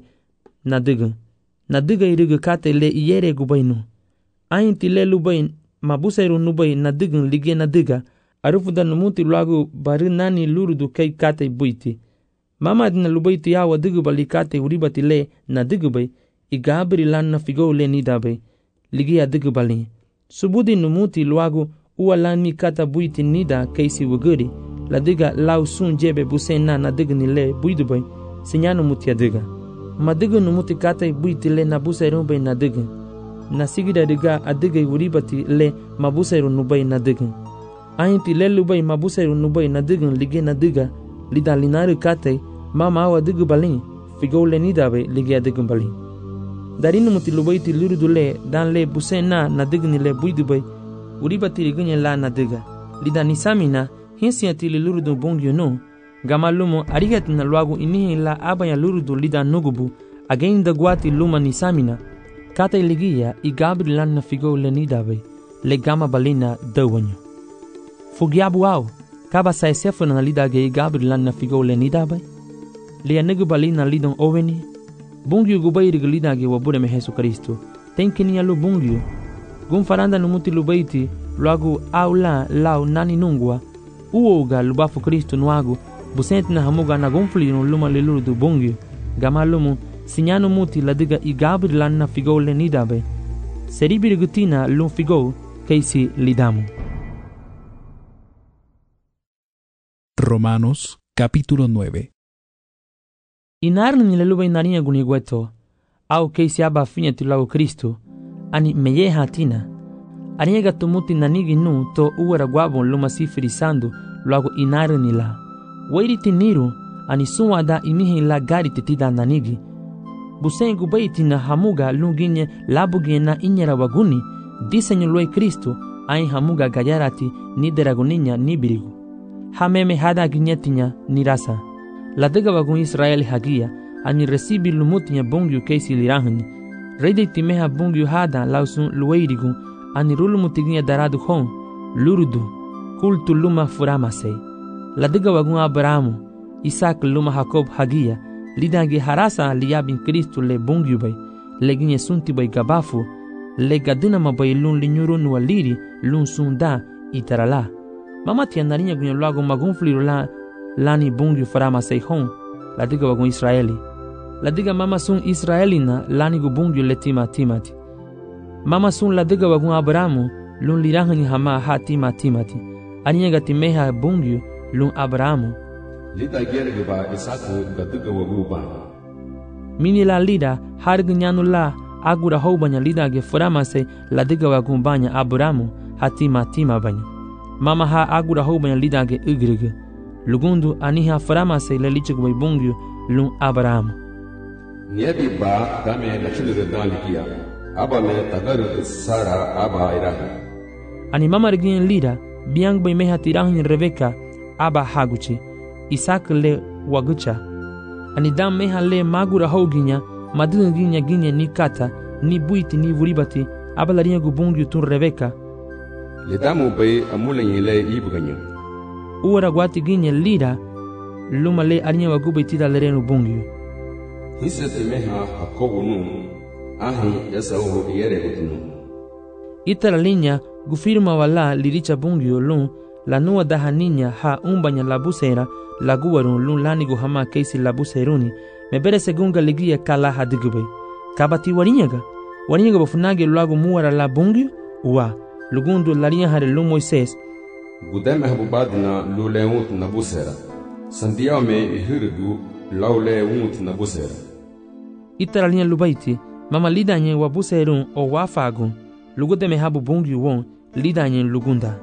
S1: nadiga irigu kata le iyere gubainu ainti le lubai mabuseru nubai nadigun lige nadiga arufuda numuti luagu bari nani lurudu kai kata i buiti mama dina lubaiti ya wadigu bali kata i uribati le nadigu bai igabri lan na figo le nida bai ligi adigu bali subudi numuti luagu uwa lani kata buiti nida kaisi wuguri ladiga lau sun jebe busena nadigu ni le buidu bai sinyanu muti adiga madigu numuti kata i buiti le nabuseru bai nadigu nasigida diga adiga i uribati le mabuseru nubai nadigu ainti le lubai mabuseru nubai nadigu lige nadiga lida linaru kata mama awa adigu bali figo le nida bai ligi adigu bali darinu muti lubaiti lurudu le dan le busena nadigu ni le buidu bai uribati ligunya la nadiga lida nisamina hinsiati li lurudu bongyu no gamalumo arigati na luagu inihi la abaya lurudu lida nugubu agenda guati luma nisamina kata iligia i gabri lan na figo le nidabe le gama balina dawanyo fugiabu au kaba sa sefu na lida ge i gabri lan na figo le nidabe le anigu balina lidon oveni bongyu gubai lida ge wabure me Jesu Kristo tenkini alu bongyu gun faranda numuti lubaiti luagu au la lau nani nungwa uoga lubafu Kristo nuagu busenti na hamuga na gonfli no luma le lurudu bongyu gamalumu sinyano muti ladiga i gabri lan na figo le nidabe seribiri gutina lum figo kaisi lidamu.
S5: Romanos capítulo 9.
S1: Inarni ni le luba inaria gunigueto au kaisi aba finya tilago Kristo ani meyeha tina aniega tumuti nanigi nu to uwara guabon luma sifiri sandu luago inarni la wairi tiniru ani suwada imihi la gari titida nanigi busengu baiti na hamuga lunginye labuge na inyera waguni disenyo lue Kristo ai hamuga gayarati ni deraguninya ni birigu hameme hada ginyetinya ni rasa ladega wagun Israeli hagia ani resibi lumutinya bongyu keisi lirahni rede timeha bongyu hada lausun lueirigu ani rulumutiginya daradu hon lurudu kultu luma furamase ladega wagun Abrahamu Isaac luma Jacob hagia lidange harasa liyabin Kristo le bongyu bay leginye sunti bay gabafu le gadina mabay lun linyuru nualiri lun sunda itarala mama tianarinya gunyo lago magunfliru la lani bongyu farama seihon ladiga wagun Israeli ladiga mama sun Israelina lani gu bongyu le timati mama sun ladiga wagun Abrahamu lun lirahani hama ha timati aninya gatimeha bongyu lun Abrahamu
S3: lida gerge ba Isaku gatuga waguba
S1: mini la lida hargu nyanu la agura houbanya lida ge furamase ladiga wagumbanya Abrahamu hatima banya mama ha agura houbanya lida ge ugrige lugundu aniha furamase le lichuk bay bungyu lun Abrahamu
S3: niebi ba dame la chilure dalikia aba me tagaru sara aba irahi
S1: ani mama regin lida biang bay meha tirahin Rebeka aba haguchi Isaac le wagucha ani dam meha le magura hoginya madunginya ginya ni kata ni buiti ni vuribati abalarinya gubungyu tun Rebeka
S3: le damu bay amulenye le ibuganyo
S1: uwara gwati ginya lida luma le arinya wagubai tida lerenu bungyu
S3: hisete meha Jacobu nu ahi Esau yere gutunu
S1: itara linya gufirma wala liricha bungyu lun la nua dahaninya ha umbanya labusera laguwarun lun lanigu hama keisi labuseruni mebere segunga ligia kala hadigube kabati warinyaga bafunage lagu muwara la bungyu wa lugundu larinya hare lu Moises
S3: gudeme habubadina lulewut nabusera sandiao me ihirigu laulewut nabusera
S1: itara linya lubaiti mama lidanye wabuserun o wafagun lugudeme habu bungyu won lidanye lugunda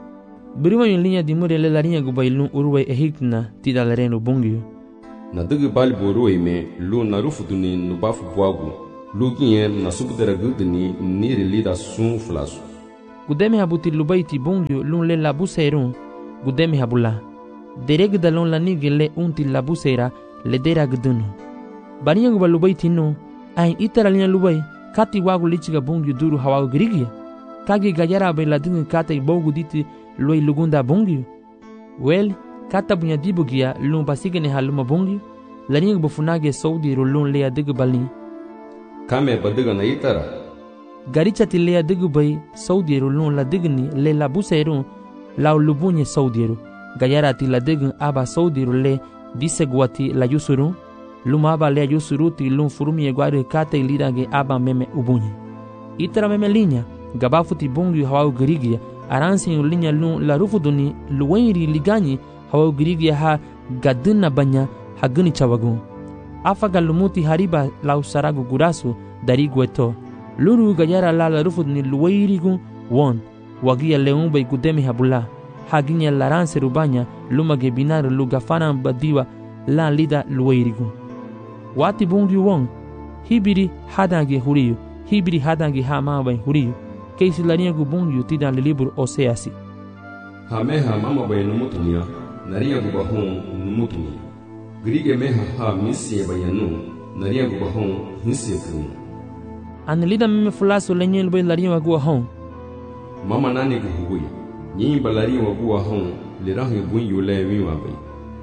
S1: Beriwa yung linya di mure le larinha gubay lung urway ehikna tida lereno bungyo.
S3: Na digi bali boruwe me lu na rufuduni nubafu bwagu lu ginye na subdera gudini niri lida sun flasu.
S1: Gudeme habuti lubay ti bungyo lung le labuserun gudeme habula. Dereg dalon la nige le unti labusera le dera gudunu. Barinya guba lubay ti no ain itara linya lubay kati wagu lichiga bungyo duru hawagu girigia. Kage gayara bay la dingi kata ibogu diti loi lugunda bungyo. Well, kata bunya dibugia lung basigene haluma bungyo. Laringa bufunage saudi rolun lea digu balni.
S3: Kame badiga na itara.
S1: Garicha ti lea digu bay saudi rolun la digni le la buserun lau lubunye saudi. Gayara ti la digun aba saudi le disegwati la yusurun. Luma aba lea yusuruti lung furumi egwari kata ilidage aba meme ubunye. Itara meme linya gabafuti bungyo hawau girigia. Aransi yung linya lung la rufuduni luwairi ligani hawau girigia ha gadina banya haguni chawagun. Afaga lumuti hariba lau saragu gurasu dari gueto. Luru gayara la rufuduni luwairigun won. Wagia leumba igudemi habula. Haginya laranse rubanya luma gebinar lugafana badiwa la lida luwairigun. Wati bungyo won. Hibiri hadange huriyu. Hibiri hadange hamaba huriyu. Keisi larinha gubungyo tida le libro Oseasi.
S3: Hameha mama bay numutunia, naria gubahon numutunia. Grige meha ha misi bayanu, naria gubahon hisi kunu.
S1: Anelida meme fulaso lenye lubay larinha waguahon.
S3: Mama nani guhuguya, nyimba larinha waguahon, lirahi bunyo le miwa bay.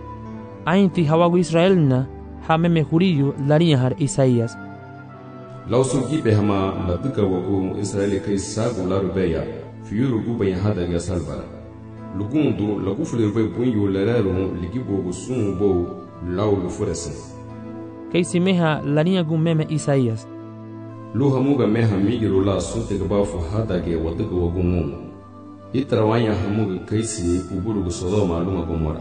S1: Ainti hawagu Israelina, ha meme huriyo larinha har Isaías.
S3: Lausu gibe hama la duka wagu Israeli kai sagu la rubeya fiuru guba ya hada ga salbara lugundu la gufule rube bunyo lerero ligibo gusun bo lau lufuresen
S1: kai simeha larinha gu meme Isaías
S3: lu hamuga meha migiro la sunte gabafu hada ga waduka wagu ngun itrawanya hamuga kai si uburu gu Sodoma luma Gomora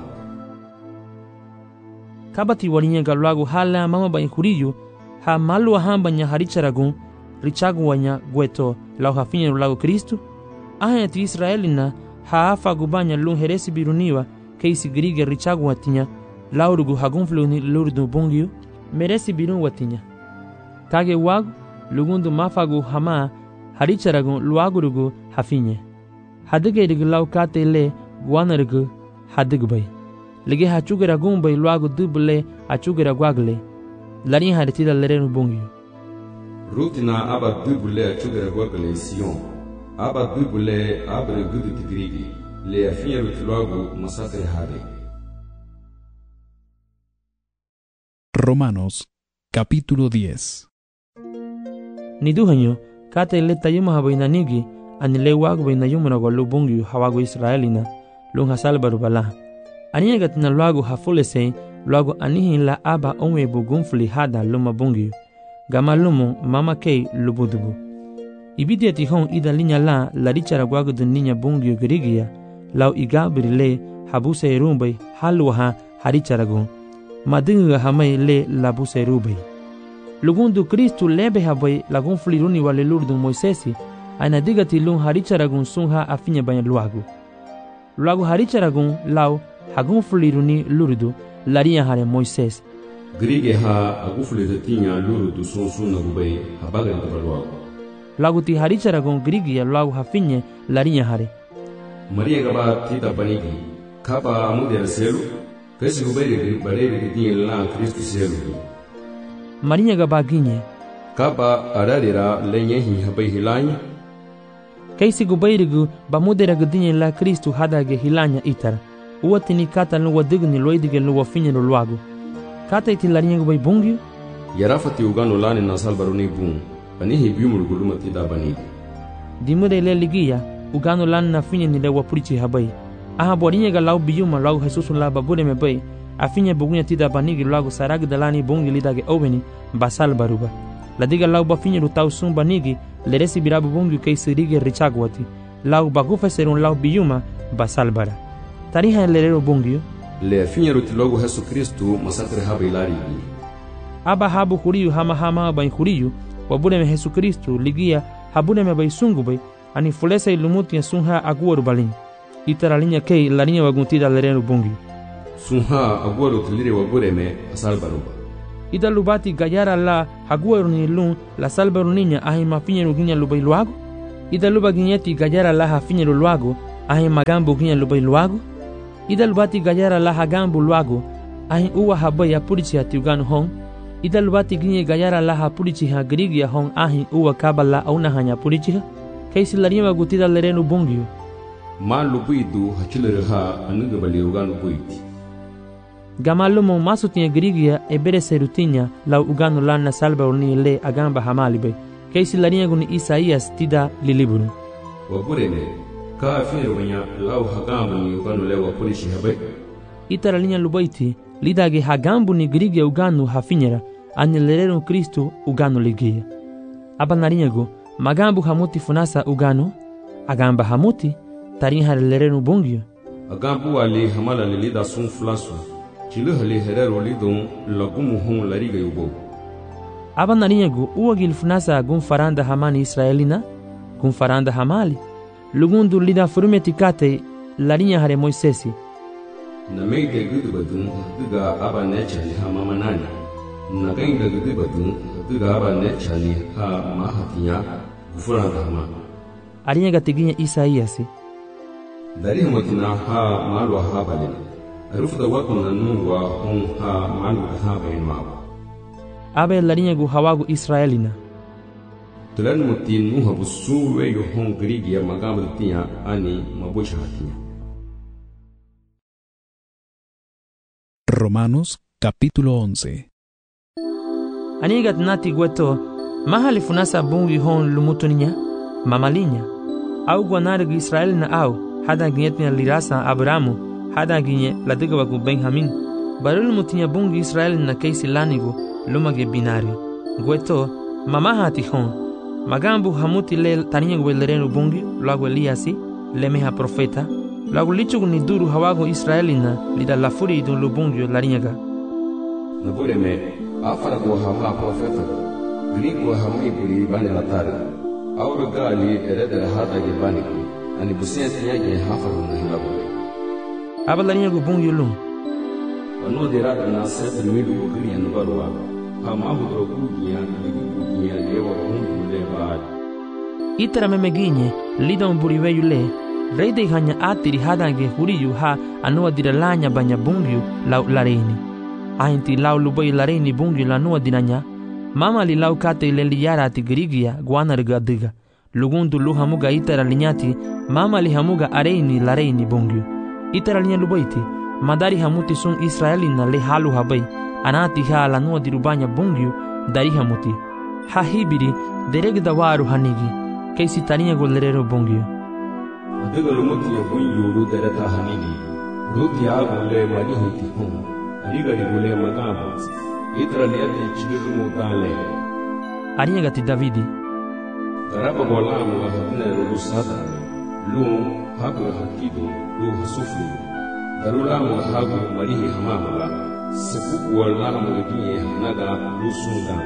S1: kabati warinha galwagu hala mama ba huriyo ha malu hambanya haricharagun richagu wanya gueto lau hafinye lagu Kristu ahayati Israelina ha afa gubanya lun heresi biruniwa keisi grige richagu watinya laurugu hagunfluni lurdu bungyo meresi birun watinya kage wagu lugundu mafagu hama haricharagun luagurugu hafinye hadigerigu lau kate le guanarugu hadigbay lege hachugeragun bay luagu dubule hachugeraguagle larin haritida lerenu bungyo.
S3: Rutina aba dubule achugera gwagale Sion. Aba dubule abre gudu tigrigi. Le afinya rutiluagu masakre hade.
S5: Romanos, capítulo 10.
S1: Niduhanyo, kata ile tayuma habainanigi, anile wagu bainayumuna kwa lubungyo hawagu Israelina, lung hasalbaru bala. Aniagatina luagu hafulese, luagu anihin la aba onwe bugunfuli hada luma bungyo. Gama lumu mama kei lubudubu. Ibidi atihon ida linya la richara guagu dun ninya bungyo girigia, lau igabiri le habuse erumbay halwaha haricharagun. Madinga hamay le labuse erubay. Lugundu Kristu lebe habay lagunfuli runi wale lurdun Moisesi, aina digati lung haricharagun sunha afinya banya luagu. Luagu haricharagun lau hagunfuli runi lurdu laria hare Moises.
S3: Grige ha agufuli retinya lurdu sunsuna gubay habaga ntabaluagu.
S1: Lagu ti haricharagun grigia lagu hafinye laria hare.
S3: Maria gaba tita panigi, kapa amude selu, kasi gubay barere retinya la Kristu selu.
S1: Maria gaba ginye.
S3: Kapa ararira lenyehi habay hilanya.
S1: Kaisi gubay bamude ragdinye la Kristu hadage hilanya itara. Uwatini kata luwa digni loidige luwa finye luagu. Kata iti larinha gubay bungyo?
S3: Yarafati ugano lani nasal baruni bung. Panihi biumul guluma tida banigi.
S1: Dimure le ligia, ugano lani na finye ni lewa purichi habay. Aha borinha ga lau biuma lau Jesus la babure me bay. Afinye bugunya tida banigi luagu sarag dalani bungi lidage oveni basal baruba. Ladiga lau bafinye lutau sum banigi leresi birabu bungyo kay sirige richagwati. Lau bagufa serun lau biuma basal bara. Tariha lerero bungyo?
S3: Le finye rutilogu Yesu Kristu masakre habai lari.
S1: Aba habu huriyu hama bay huriyu, wabune me Yesu Kristu ligia habune me bay sungu bay, ani fulesa ilumuti ya sunha aguwaru balin. Itara linha kei la linha waguntida lereno bungi.
S3: Sunha agwaro tilire wagure me asalbaruba.
S1: Ida lubati gayara la haguero ni lun la salbaru niña ahi mafinyeru ginya lubai luago. Ida luba ginyeti gayara la hafinyeru luago ahi magambu ginya lubai luago. Ida lubati gayara la hagambu luago ahi uwa habai apurichi hatiuganu hong. Ida lubati ginye gayara la hapurichi ha grigia hong ahi uwa kabala auna hanya purichi ha. Kaisi la linha wagutida lereno bungi.
S3: Ma lubuidu hachilere ha anuga bali uganu buiti.
S1: Gamalumo masutinha grigia e bere serutinha lau ugano lá na salba uni le agamba hamalibe. Kaisi larinha guni Isaías tida liliburu.
S3: Waburene ka afine wanya lau hagambu ni ugano le wapulishi habe.
S1: Itara linha lubaiti lidage hagambu ni grigia ugano hafinyera ani lerero Kristo ugano ligia. Abanarinha go magambu hamuti funasa ugano agamba hamuti tarinha lerero bungio.
S3: Agambu ali hamala lilida sun flasu. Chile hali herero lidon lagumu hon lariga yubo.
S1: Abanarinhago uagil funasa gun faranda hamani israelina gun faranda hamali lugundu lida furumetikate larinha hare Moisesi.
S3: Na meide gudu badun duga aba necha li ha mama nani. Na gainda gudu badun duga aba necha li ha mahatinya gufuranda hama.
S1: Arinhaga teginha Isaías.
S3: Dari hamatina ha malwa ha balina. Arufda wakuna nuwa hon ha malu ha bain mawa.
S1: Abe larinhago hawago israelina.
S3: Tulan muti nuha busuwe yo hon grigia magamu tinya ani mabusha hatinya.
S5: Romanos capítulo 11.
S1: Anigat nati gueto mahali funasa bungi hon lumutuninya mamalinya au guanargo israelina au hada gietnya lirasa Abramu hada ginye ladiga wagu Benjamin barul mutinya bungi Israel na keisi lanigo lumage binario gueto mamahati hon magambu hamuti le taninya guelereno bungi lagu Eliasi lemeha profeta lagu lichugu ni duru hawago Israelina lida lafuri idun lubungi larinyaga
S3: nabure me afara go hama profeta grigo hami buri bane latari awru gali eredere hada ge baniki ani busiyati yake hafaru na hilabu Abalarinhago bungi lum. Ano derada na sete midu bukriya nubarwa. Hamahu drogugia ligugia lewa hundu levado. Itara
S1: memeginye lida buriweyu le. Reide hanya atiri hadange huriyu ha anua diralanya banya bungiu lau lareini. Ainti lau lubai lareini bungiu lanua diranya. Mama li lau kate leliyara ati grigia guanarga diga. Lugundu lu hamuga itara linyati mama li hamuga areini lareini bungiu. Itara linha lubaiti madari hamuti sun Israelina le halu habai anati ha lanua dirubanya bungiu dari hamuti ha hibiri deregda waru hanigi kaisi tarinha golerero bungiu
S3: adega lumuti ya bungiu lu dereta hanigi ruti agu le mani huti hum ariga digule magabu itara liate chigiru mutale
S1: arinha gati Davidi
S3: daraba golamu wa habina lusada lu hagu hakido lu hasufu darulamu hagu marihi hamamala sepuku walamu leginye hanaga lusunda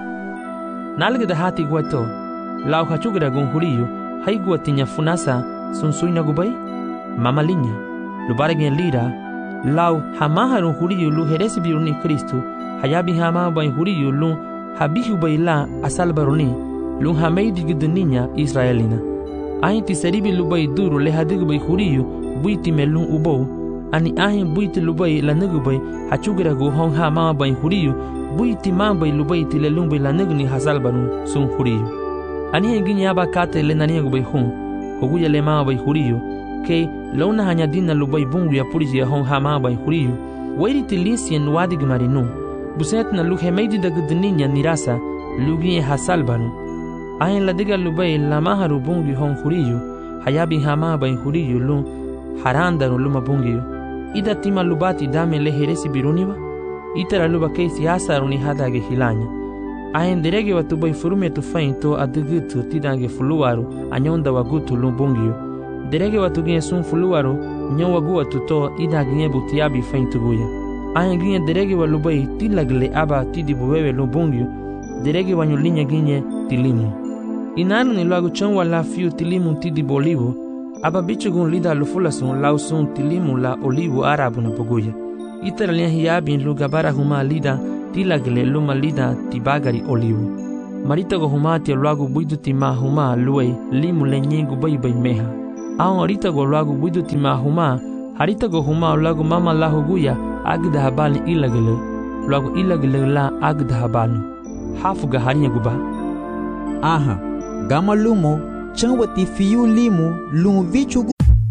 S1: nalgada hati guato lau hachugra gonhuriyo haigua tinya funasa sunsuina gubai mamalinya lubaragin lira lau hamaharun huriyo lu heresi biruni Kristo hayabi hama bai huriyo lu habihu baila asalbaruni lu hameidi giduninya Israelina Ainti seribi lubai duru le hadigu bai huriyu buiti melun ubou ani ahin buiti lubai la nugu bai hachugira go hong ha ma bai huriyu buiti ma bai lubai ti le lumbai la nugu ni hasal banu sun huriyu ani engini aba kate le nani bai hun hoguya le ma bai huriyu ke launa hanya dina lubai bungu ya puriji ya hong ha ma bai huriyu wairi ti linsien wadig marinu buset na luhe meidi da gudninya nirasa lugi hasal banu Ahin ladiga lubai lamaharu bungi hon huriyu hayabi hama bai huriyu lu harandanu luma bungiyu ida tima lubati dame le heresi biruniwa itara luba keisi asaru ni hadage hilanya ahin derege watu bai furume tu fain to adugutu tidange fuluwaru anyonda wagutu lu bungiyu derege watu ginye sun fuluwaru nyon wagu watu to ida ginye butiabi fain tuguya ahin ginye derege wa lubai tilagle aba tidibu wewe lu bungiyu derege wanyulinya ginye tilimu Inaru ni lagu chon wala fiu tilimu tidi bolivu aba bichugun lida lufulasun lausun tilimu la olivu arabu na pogoya. Italian hiabin lugabara huma lida tilagele luma lida tibagari olivu. Marita go huma tia luagu buidu tima huma luei limu lenyengu bai meha. Aon arita go luagu buidu tima huma harita go huma luagu mama lahu guya agda habali ilagele. Luagu ilagele la agda habalu. Hafuga harinya guba.
S8: Aha, gama lumo chanwati fiu limu lumvichu.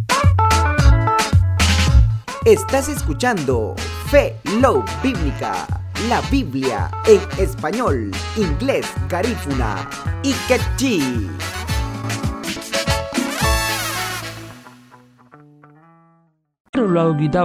S9: Estás escuchando Fe Love Bíblica, la Biblia en español, inglés, garífuna y quechí.
S1: Luagu gida